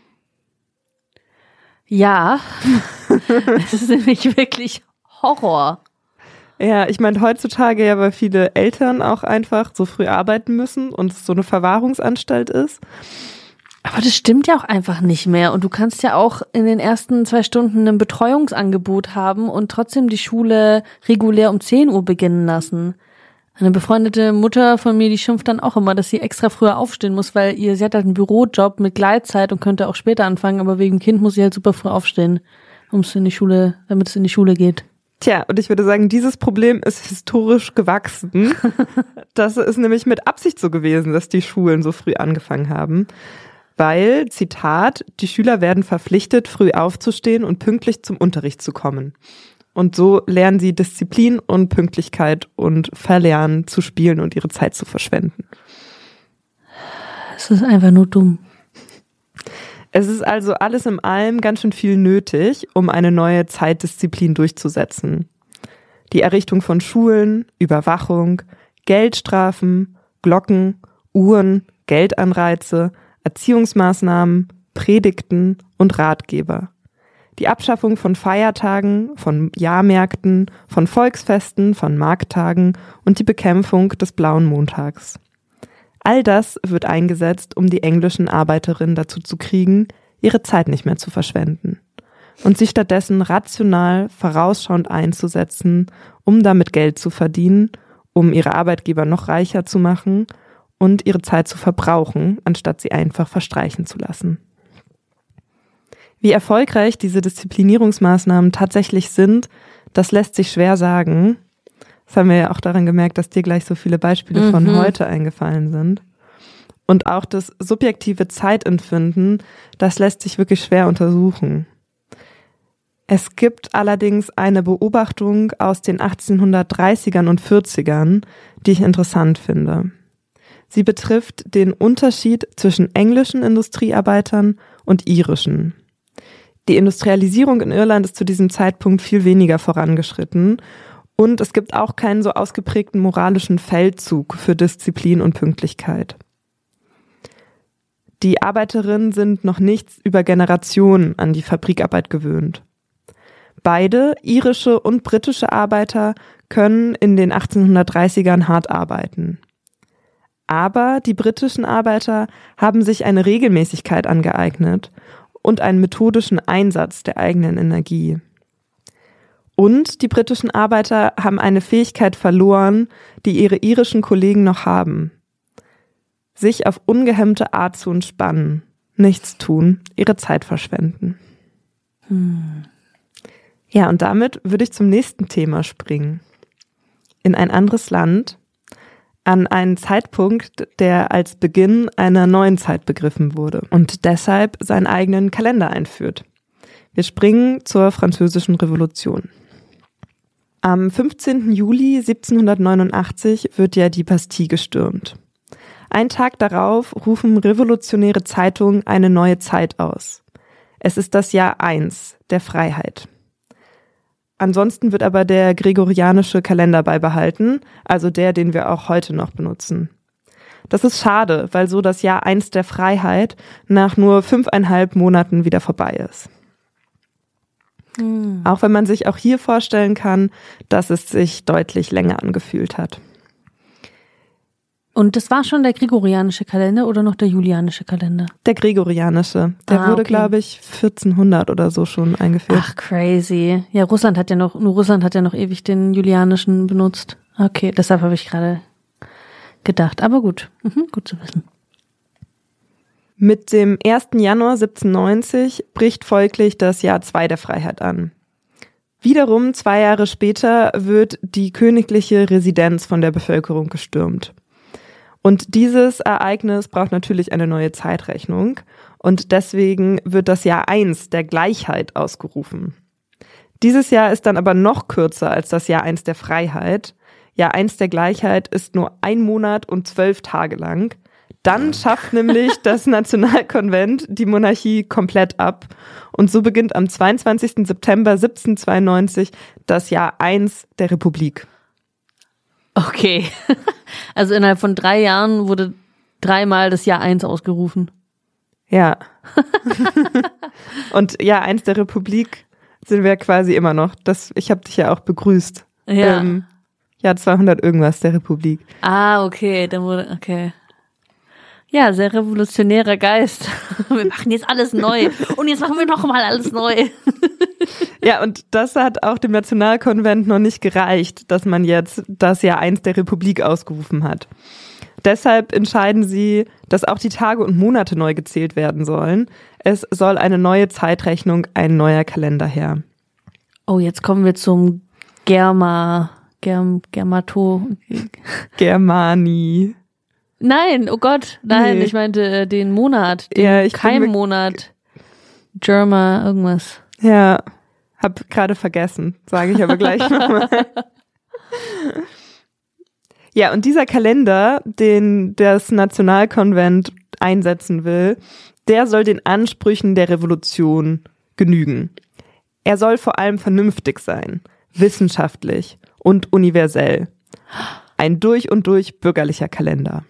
Ja, es ist nämlich wirklich Horror. Ja, ich meine heutzutage ja, weil viele Eltern auch einfach so früh arbeiten müssen und es so eine Verwahrungsanstalt ist. Aber das stimmt ja auch einfach nicht mehr. Und du kannst ja auch in den ersten zwei Stunden ein Betreuungsangebot haben und trotzdem die Schule regulär um zehn Uhr beginnen lassen. Eine befreundete Mutter von mir, die schimpft dann auch immer, dass sie extra früher aufstehen muss, weil ihr, sie hat halt einen Bürojob mit Gleitzeit und könnte auch später anfangen, aber wegen Kind muss sie halt super früh aufstehen, um es in die Schule, damit es in die Schule geht. Tja, und ich würde sagen, dieses Problem ist historisch gewachsen. Das ist nämlich mit Absicht so gewesen, dass die Schulen so früh angefangen haben. Weil, Zitat, die Schüler werden verpflichtet, früh aufzustehen und pünktlich zum Unterricht zu kommen. Und so lernen sie Disziplin und Pünktlichkeit und verlernen zu spielen und ihre Zeit zu verschwenden. Es ist einfach nur dumm. Es ist also alles in allem ganz schön viel nötig, um eine neue Zeitdisziplin durchzusetzen. Die Errichtung von Schulen, Überwachung, Geldstrafen, Glocken, Uhren, Geldanreize, Erziehungsmaßnahmen, Predigten und Ratgeber. Die Abschaffung von Feiertagen, von Jahrmärkten, von Volksfesten, von Markttagen und die Bekämpfung des blauen Montags. All das wird eingesetzt, um die englischen Arbeiterinnen dazu zu kriegen, ihre Zeit nicht mehr zu verschwenden und sie stattdessen rational, vorausschauend einzusetzen, um damit Geld zu verdienen, um ihre Arbeitgeber noch reicher zu machen und ihre Zeit zu verbrauchen, anstatt sie einfach verstreichen zu lassen. Wie erfolgreich diese Disziplinierungsmaßnahmen tatsächlich sind, das lässt sich schwer sagen. Das haben wir ja auch daran gemerkt, dass dir gleich so viele Beispiele mhm. von heute eingefallen sind. Und auch das subjektive Zeitempfinden, das lässt sich wirklich schwer untersuchen. Es gibt allerdings eine Beobachtung aus den achtzehnhundertdreißigern und vierzigern, die ich interessant finde. Sie betrifft den Unterschied zwischen englischen Industriearbeitern und irischen. Die Industrialisierung in Irland ist zu diesem Zeitpunkt viel weniger vorangeschritten. Und es gibt auch keinen so ausgeprägten moralischen Feldzug für Disziplin und Pünktlichkeit. Die Arbeiterinnen sind noch nicht über Generationen an die Fabrikarbeit gewöhnt. Beide, irische und britische Arbeiter, können in den achtzehnhundertdreißigern hart arbeiten. Aber die britischen Arbeiter haben sich eine Regelmäßigkeit angeeignet und einen methodischen Einsatz der eigenen Energie. Und die britischen Arbeiter haben eine Fähigkeit verloren, die ihre irischen Kollegen noch haben. Sich auf ungehemmte Art zu entspannen, nichts tun, ihre Zeit verschwenden. Hm. Ja, und damit würde ich zum nächsten Thema springen. In ein anderes Land, an einen Zeitpunkt, der als Beginn einer neuen Zeit begriffen wurde und deshalb seinen eigenen Kalender einführt. Wir springen zur Französischen Revolution. Am fünfzehnten Juli siebzehnhundertneunundachtzig wird ja die Bastille gestürmt. Einen Tag darauf rufen revolutionäre Zeitungen eine neue Zeit aus. Es ist das Jahr eins der Freiheit. Ansonsten wird aber der gregorianische Kalender beibehalten, also der, den wir auch heute noch benutzen. Das ist schade, weil so das Jahr eins der Freiheit nach nur fünfeinhalb Monaten wieder vorbei ist. Mhm. Auch wenn man sich auch hier vorstellen kann, dass es sich deutlich länger angefühlt hat. Und das war schon der gregorianische Kalender oder noch der julianische Kalender? Der gregorianische. Der ah, wurde, okay. glaube ich, vierzehnhundert oder so schon eingeführt. Ach, crazy. Ja, Russland hat ja noch, nur Russland hat ja noch ewig den julianischen benutzt. Okay, deshalb habe ich gerade gedacht. Aber gut, mhm, gut zu wissen. Mit dem ersten Januar siebzehnhundertneunzig bricht folglich das Jahr zwei der Freiheit an. Wiederum zwei Jahre später wird die königliche Residenz von der Bevölkerung gestürmt. Und dieses Ereignis braucht natürlich eine neue Zeitrechnung und deswegen wird das Jahr eins der Gleichheit ausgerufen. Dieses Jahr ist dann aber noch kürzer als das Jahr eins der Freiheit. Jahr eins der Gleichheit ist nur ein Monat und zwölf Tage lang. Dann schafft nämlich das Nationalkonvent die Monarchie komplett ab und so beginnt am zweiundzwanzigsten September siebzehnhundertzweiundneunzig das Jahr eins der Republik. Okay, also innerhalb von drei Jahren wurde dreimal das Jahr eins ausgerufen. Ja. Und Jahr eins der Republik sind wir quasi immer noch. Das, ich habe dich ja auch begrüßt. Ja. Ähm, Jahr zweihundert irgendwas der Republik. Ah, okay, dann wurde, okay. Ja, sehr revolutionärer Geist. Wir machen jetzt alles neu. Und jetzt machen wir noch mal alles neu. Ja, und das hat auch dem Nationalkonvent noch nicht gereicht, dass man jetzt das Jahr eins der Republik ausgerufen hat. Deshalb entscheiden sie, dass auch die Tage und Monate neu gezählt werden sollen. Es soll eine neue Zeitrechnung, ein neuer Kalender her. Oh, jetzt kommen wir zum Germa, Germ, Germato. Germani. Nein, oh Gott, nein, nee. Ich meinte äh, den Monat, den ja, ich Keimmonat. Germa, irgendwas. Ja, hab gerade vergessen, sage ich aber gleich nochmal. Ja, und dieser Kalender, den das Nationalkonvent einsetzen will, der soll den Ansprüchen der Revolution genügen. Er soll vor allem vernünftig sein, wissenschaftlich und universell. Ein durch und durch bürgerlicher Kalender.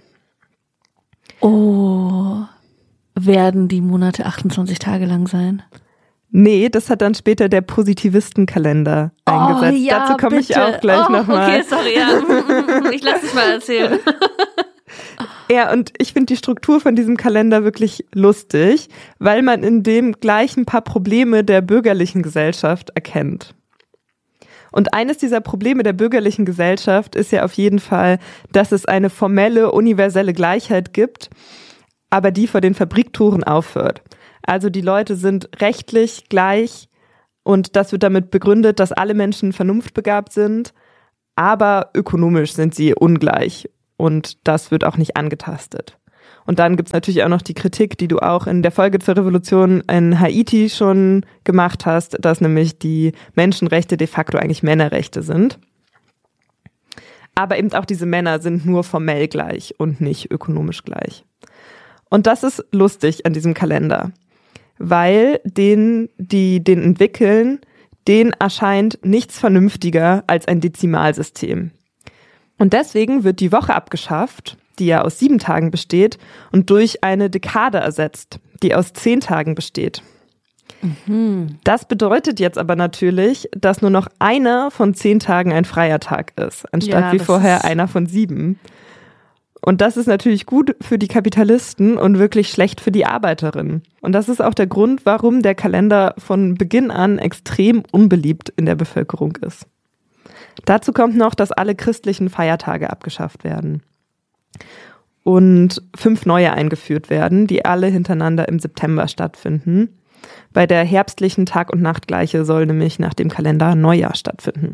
Oh, werden die Monate achtundzwanzig Tage lang sein? Nee, das hat dann später der Positivistenkalender oh, eingesetzt. Ja, dazu komme ich auch gleich oh, nochmal. Okay, sorry, ja. Ich lasse es mal erzählen. Ja, und ich finde die Struktur von diesem Kalender wirklich lustig, weil man in dem gleich ein paar Probleme der bürgerlichen Gesellschaft erkennt. Und eines dieser Probleme der bürgerlichen Gesellschaft ist ja auf jeden Fall, dass es eine formelle, universelle Gleichheit gibt, aber die vor den Fabriktoren aufhört. Also die Leute sind rechtlich gleich und das wird damit begründet, dass alle Menschen vernunftbegabt sind, aber ökonomisch sind sie ungleich und das wird auch nicht angetastet. Und dann gibt's natürlich auch noch die Kritik, die du auch in der Folge zur Revolution in Haiti schon gemacht hast, dass nämlich die Menschenrechte de facto eigentlich Männerrechte sind. Aber eben auch diese Männer sind nur formell gleich und nicht ökonomisch gleich. Und das ist lustig an diesem Kalender, weil den, die den entwickeln, denen erscheint nichts vernünftiger als ein Dezimalsystem. Und deswegen wird die Woche abgeschafft, die ja aus sieben Tagen besteht, und durch eine Dekade ersetzt, die aus zehn Tagen besteht. Mhm. Das bedeutet jetzt aber natürlich, dass nur noch einer von zehn Tagen ein freier Tag ist, anstatt ja, wie vorher einer von sieben. Und das ist natürlich gut für die Kapitalisten und wirklich schlecht für die Arbeiterinnen. Und das ist auch der Grund, warum der Kalender von Beginn an extrem unbeliebt in der Bevölkerung ist. Dazu kommt noch, dass alle christlichen Feiertage abgeschafft werden und fünf neue eingeführt werden, die alle hintereinander im September stattfinden. Bei der herbstlichen Tag- und Nachtgleiche soll nämlich nach dem Kalender Neujahr stattfinden.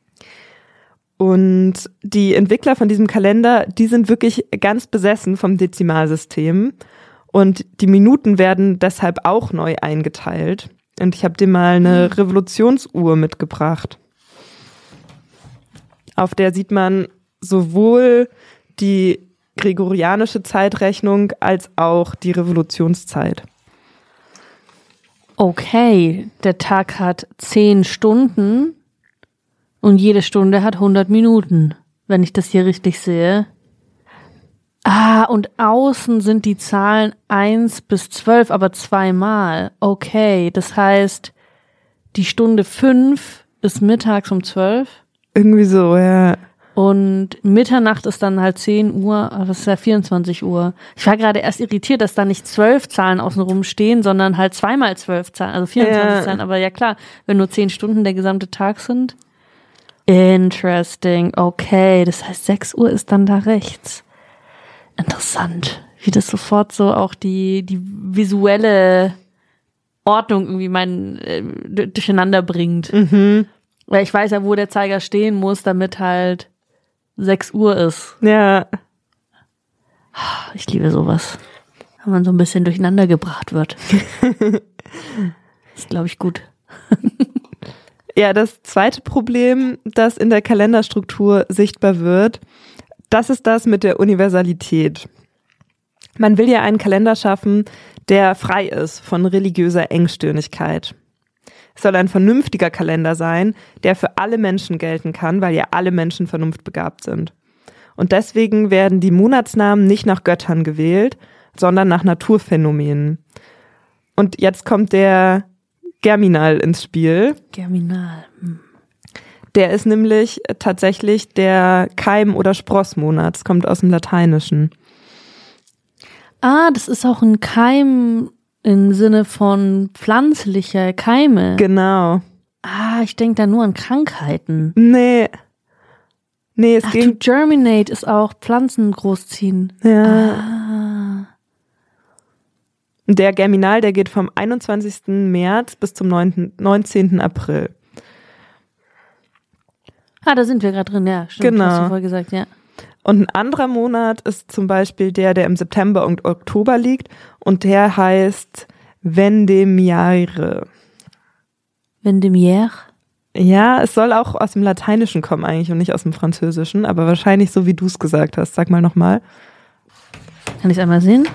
Und die Entwickler von diesem Kalender, die sind wirklich ganz besessen vom Dezimalsystem und die Minuten werden deshalb auch neu eingeteilt. Und ich habe dir mal eine Revolutionsuhr mitgebracht. Auf der sieht man sowohl die gregorianische Zeitrechnung als auch die Revolutionszeit. Okay, der Tag hat zehn Stunden und jede Stunde hat hundert Minuten, wenn ich das hier richtig sehe. Ah, und außen sind die Zahlen eins bis zwölf, aber zweimal. Okay, das heißt, die Stunde fünf ist mittags um zwölf. Irgendwie so, ja. Und Mitternacht ist dann halt zehn Uhr, aber das ist ja vierundzwanzig Uhr. Ich war gerade erst irritiert, dass da nicht zwölf Zahlen außenrum stehen, sondern halt zweimal zwölf Zahlen, also vierundzwanzig ja. Zahlen. Aber ja klar, wenn nur zehn Stunden der gesamte Tag sind. Interesting, okay. Das heißt, sechs Uhr ist dann da rechts. Interessant, wie das sofort so auch die, die visuelle Ordnung irgendwie mein, äh, durcheinander bringt. Mhm. Weil ich weiß ja, wo der Zeiger stehen muss, damit halt sechs Uhr ist. Ja. Ich liebe sowas. Wenn man so ein bisschen durcheinander gebracht wird. Ist, glaube ich, gut. Ja, das zweite Problem, das in der Kalenderstruktur sichtbar wird, das ist das mit der Universalität. Man will ja einen Kalender schaffen, der frei ist von religiöser Engstirnigkeit. Es soll ein vernünftiger Kalender sein, der für alle Menschen gelten kann, weil ja alle Menschen vernunftbegabt sind. Und deswegen werden die Monatsnamen nicht nach Göttern gewählt, sondern nach Naturphänomenen. Und jetzt kommt der Germinal ins Spiel. Germinal. Hm. Der ist nämlich tatsächlich der Keim- oder Sprossmonat. Das kommt aus dem Lateinischen. Ah, das ist auch ein Keim im Sinne von pflanzlicher Keime. Genau. Ah, ich denke da nur an Krankheiten. Nee. Nee, es Ach, ging... to germinate ist auch Pflanzen großziehen. Ja. Ah. Der Germinal, der geht vom einundzwanzigsten März bis zum neunzehnten April. Ah, da sind wir gerade drin, ja. Stimmt, genau. Hast du vorher gesagt, ja. Und ein anderer Monat ist zum Beispiel der, der im September und Oktober liegt. Und der heißt Vendemiaire. Vendemiaire? Ja, es soll auch aus dem Lateinischen kommen eigentlich und nicht aus dem Französischen. Aber wahrscheinlich so, wie du es gesagt hast. Sag mal nochmal. Kann ich es einmal sehen?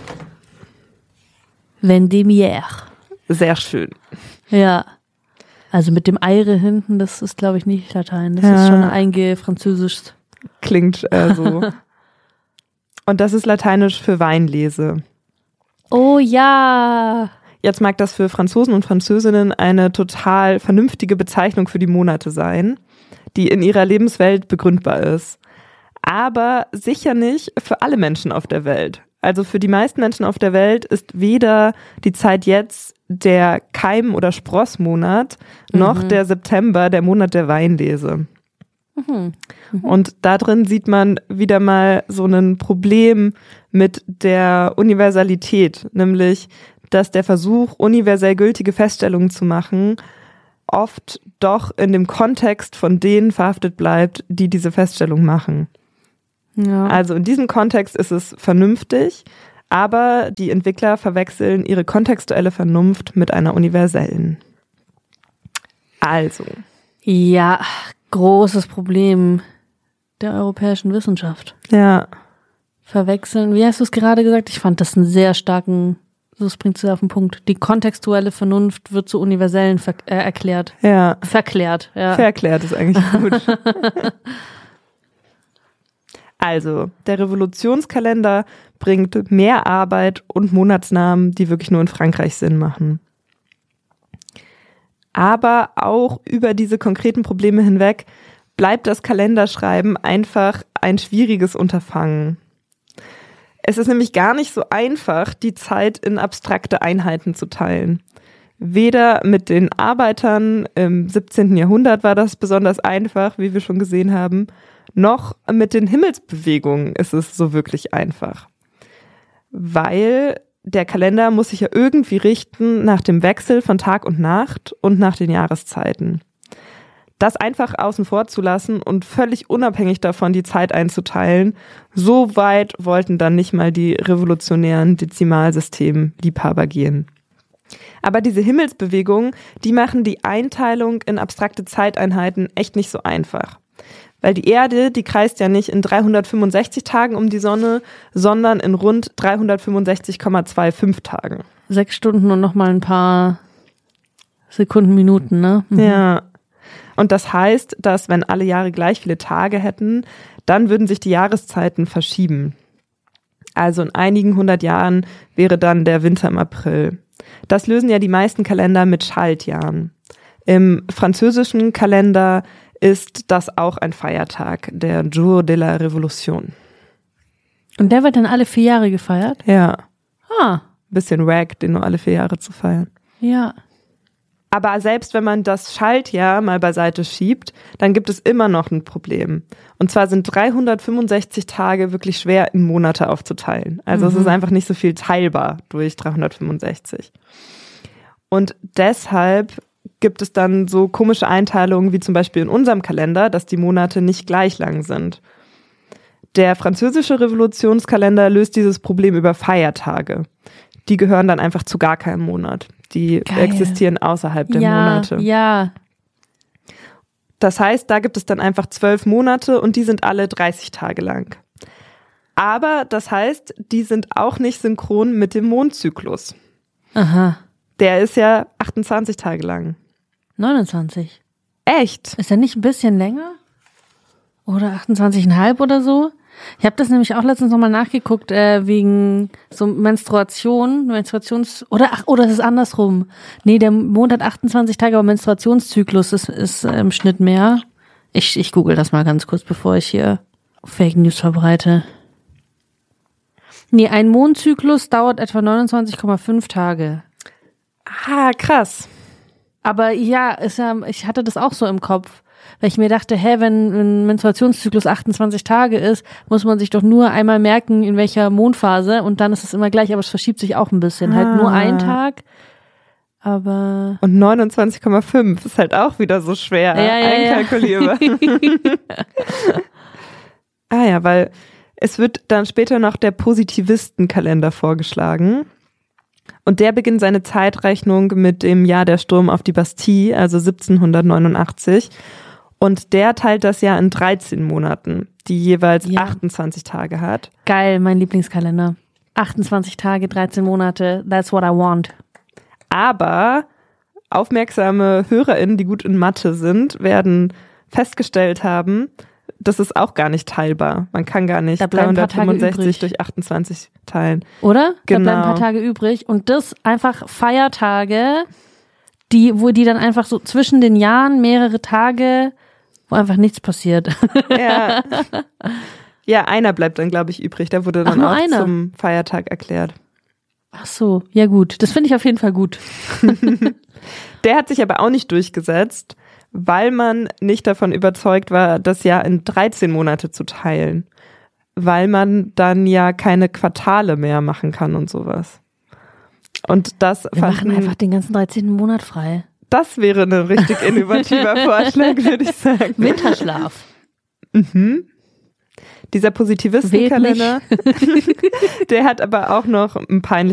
Vendemiaire. Sehr schön. Ja. Also mit dem Eire hinten, das ist, glaube ich, nicht Latein. Das ja. ist schon eingefranzösisch. Klingt äh, so. Und das ist Lateinisch für Weinlese. Oh ja. Jetzt mag das für Franzosen und Französinnen eine total vernünftige Bezeichnung für die Monate sein, die in ihrer Lebenswelt begründbar ist. Aber sicher nicht für alle Menschen auf der Welt. Also für die meisten Menschen auf der Welt ist weder die Zeit jetzt der Keim- oder Sprossmonat, noch mhm. der September der Monat der Weinlese. Mhm. Mhm. Und da drin sieht man wieder mal so ein Problem mit der Universalität, nämlich, dass der Versuch, universell gültige Feststellungen zu machen, oft doch in dem Kontext von denen verhaftet bleibt, die diese Feststellung machen. Ja. Also in diesem Kontext ist es vernünftig, aber die Entwickler verwechseln ihre kontextuelle Vernunft mit einer universellen. Also. Ja, großes Problem der europäischen Wissenschaft. Ja. Verwechseln, wie hast du es gerade gesagt? Ich fand das einen sehr starken, so bringt es auf den Punkt. Die kontextuelle Vernunft wird zur universellen ver- äh, erklärt. Ja. Verklärt, ja. Verklärt ist eigentlich gut. Also, der Revolutionskalender bringt mehr Arbeit und Monatsnamen, die wirklich nur in Frankreich Sinn machen. Aber auch über diese konkreten Probleme hinweg bleibt das Kalenderschreiben einfach ein schwieriges Unterfangen. Es ist nämlich gar nicht so einfach, die Zeit in abstrakte Einheiten zu teilen. Weder mit den Arbeitern im siebzehnten Jahrhundert war das besonders einfach, wie wir schon gesehen haben, noch mit den Himmelsbewegungen ist es so wirklich einfach. Weil der Kalender muss sich ja irgendwie richten nach dem Wechsel von Tag und Nacht und nach den Jahreszeiten. Das einfach außen vor zu lassen und völlig unabhängig davon die Zeit einzuteilen, so weit wollten dann nicht mal die revolutionären Dezimalsystem-Liebhaber gehen. Aber diese Himmelsbewegungen, die machen die Einteilung in abstrakte Zeiteinheiten echt nicht so einfach. Weil die Erde, die kreist ja nicht in dreihundertfünfundsechzig Tagen um die Sonne, sondern in rund dreihundertfünfundsechzig Komma fünfundzwanzig Tagen. Sechs Stunden und nochmal ein paar Sekunden, Minuten, ne? Mhm. Ja. Und das heißt, dass wenn alle Jahre gleich viele Tage hätten, dann würden sich die Jahreszeiten verschieben. Also in einigen hundert Jahren wäre dann der Winter im April. Das lösen ja die meisten Kalender mit Schaltjahren. Im französischen Kalender ist das auch ein Feiertag, der Jour de la Révolution. Und der wird dann alle vier Jahre gefeiert? Ja. Ah. Bisschen wack, den nur alle vier Jahre zu feiern. Ja. Aber selbst wenn man das Schaltjahr mal beiseite schiebt, dann gibt es immer noch ein Problem. Und zwar sind dreihundertfünfundsechzig Tage wirklich schwer in Monate aufzuteilen. Also mhm. es ist einfach nicht so viel teilbar durch dreihundertfünfundsechzig. Und deshalb gibt es dann so komische Einteilungen wie zum Beispiel in unserem Kalender, dass die Monate nicht gleich lang sind. Der französische Revolutionskalender löst dieses Problem über Feiertage. Die gehören dann einfach zu gar keinem Monat. Die Geil. Existieren außerhalb der ja, Monate. Ja. Das heißt, da gibt es dann einfach zwölf Monate und die sind alle dreißig Tage lang. Aber das heißt, die sind auch nicht synchron mit dem Mondzyklus. Aha. Der ist ja achtundzwanzig Tage lang. neunundzwanzig. Echt? Ist er nicht ein bisschen länger? Oder achtundzwanzig Komma fünf oder so? Ich habe das nämlich auch letztens nochmal nachgeguckt, äh, wegen so Menstruation, Menstruations... Oder ach, oder es ist andersrum. Nee, der Mond hat achtundzwanzig Tage, aber Menstruationszyklus ist, ist äh, im Schnitt mehr. Ich, ich google das mal ganz kurz, bevor ich hier Fake News verbreite. Nee, ein Mondzyklus dauert etwa neunundzwanzig Komma fünf Tage. Ah, krass. Aber ja, ist ja, ich hatte das auch so im Kopf. Weil ich mir dachte, hä, wenn ein Menstruationszyklus achtundzwanzig Tage ist, muss man sich doch nur einmal merken, in welcher Mondphase und dann ist es immer gleich, aber es verschiebt sich auch ein bisschen. Ah. Halt nur ein Tag, aber... Und neunundzwanzig Komma fünf ist halt auch wieder so schwer ja, ja, einkalkulierbar. Ja. Ah ja, weil es wird dann später noch der Positivistenkalender vorgeschlagen. Und der beginnt seine Zeitrechnung mit dem Jahr der Sturm auf die Bastille, also siebzehnhundertneunundachtzig. Und der teilt das Jahr in dreizehn Monaten, die jeweils ja. achtundzwanzig Tage hat. Geil, mein Lieblingskalender. achtundzwanzig Tage, dreizehn Monate, that's what I want. Aber aufmerksame HörerInnen, die gut in Mathe sind, werden festgestellt haben, das ist auch gar nicht teilbar. Man kann gar nicht dreihundertfünfundsechzig durch achtundzwanzig teilen. Oder? Genau. Da bleiben ein paar Tage übrig. Und das einfach Feiertage, die, wo die dann einfach so zwischen den Jahren mehrere Tage, wo einfach nichts passiert. Ja, ja, einer bleibt dann, glaube ich, übrig. Der wurde dann Ach, auch einer. zum Feiertag erklärt. Ach so, ja gut. Das finde ich auf jeden Fall gut. Der hat sich aber auch nicht durchgesetzt, weil man nicht davon überzeugt war, das Jahr in dreizehn Monate zu teilen. Weil man dann ja keine Quartale mehr machen kann und sowas. Und das Wir fanden, machen einfach den ganzen dreizehnten Monat frei. Das wäre ein richtig innovativer Vorschlag, würde ich sagen. Winterschlaf. Mhm. Dieser Positivistenkalender, der hat aber auch noch ein peinliches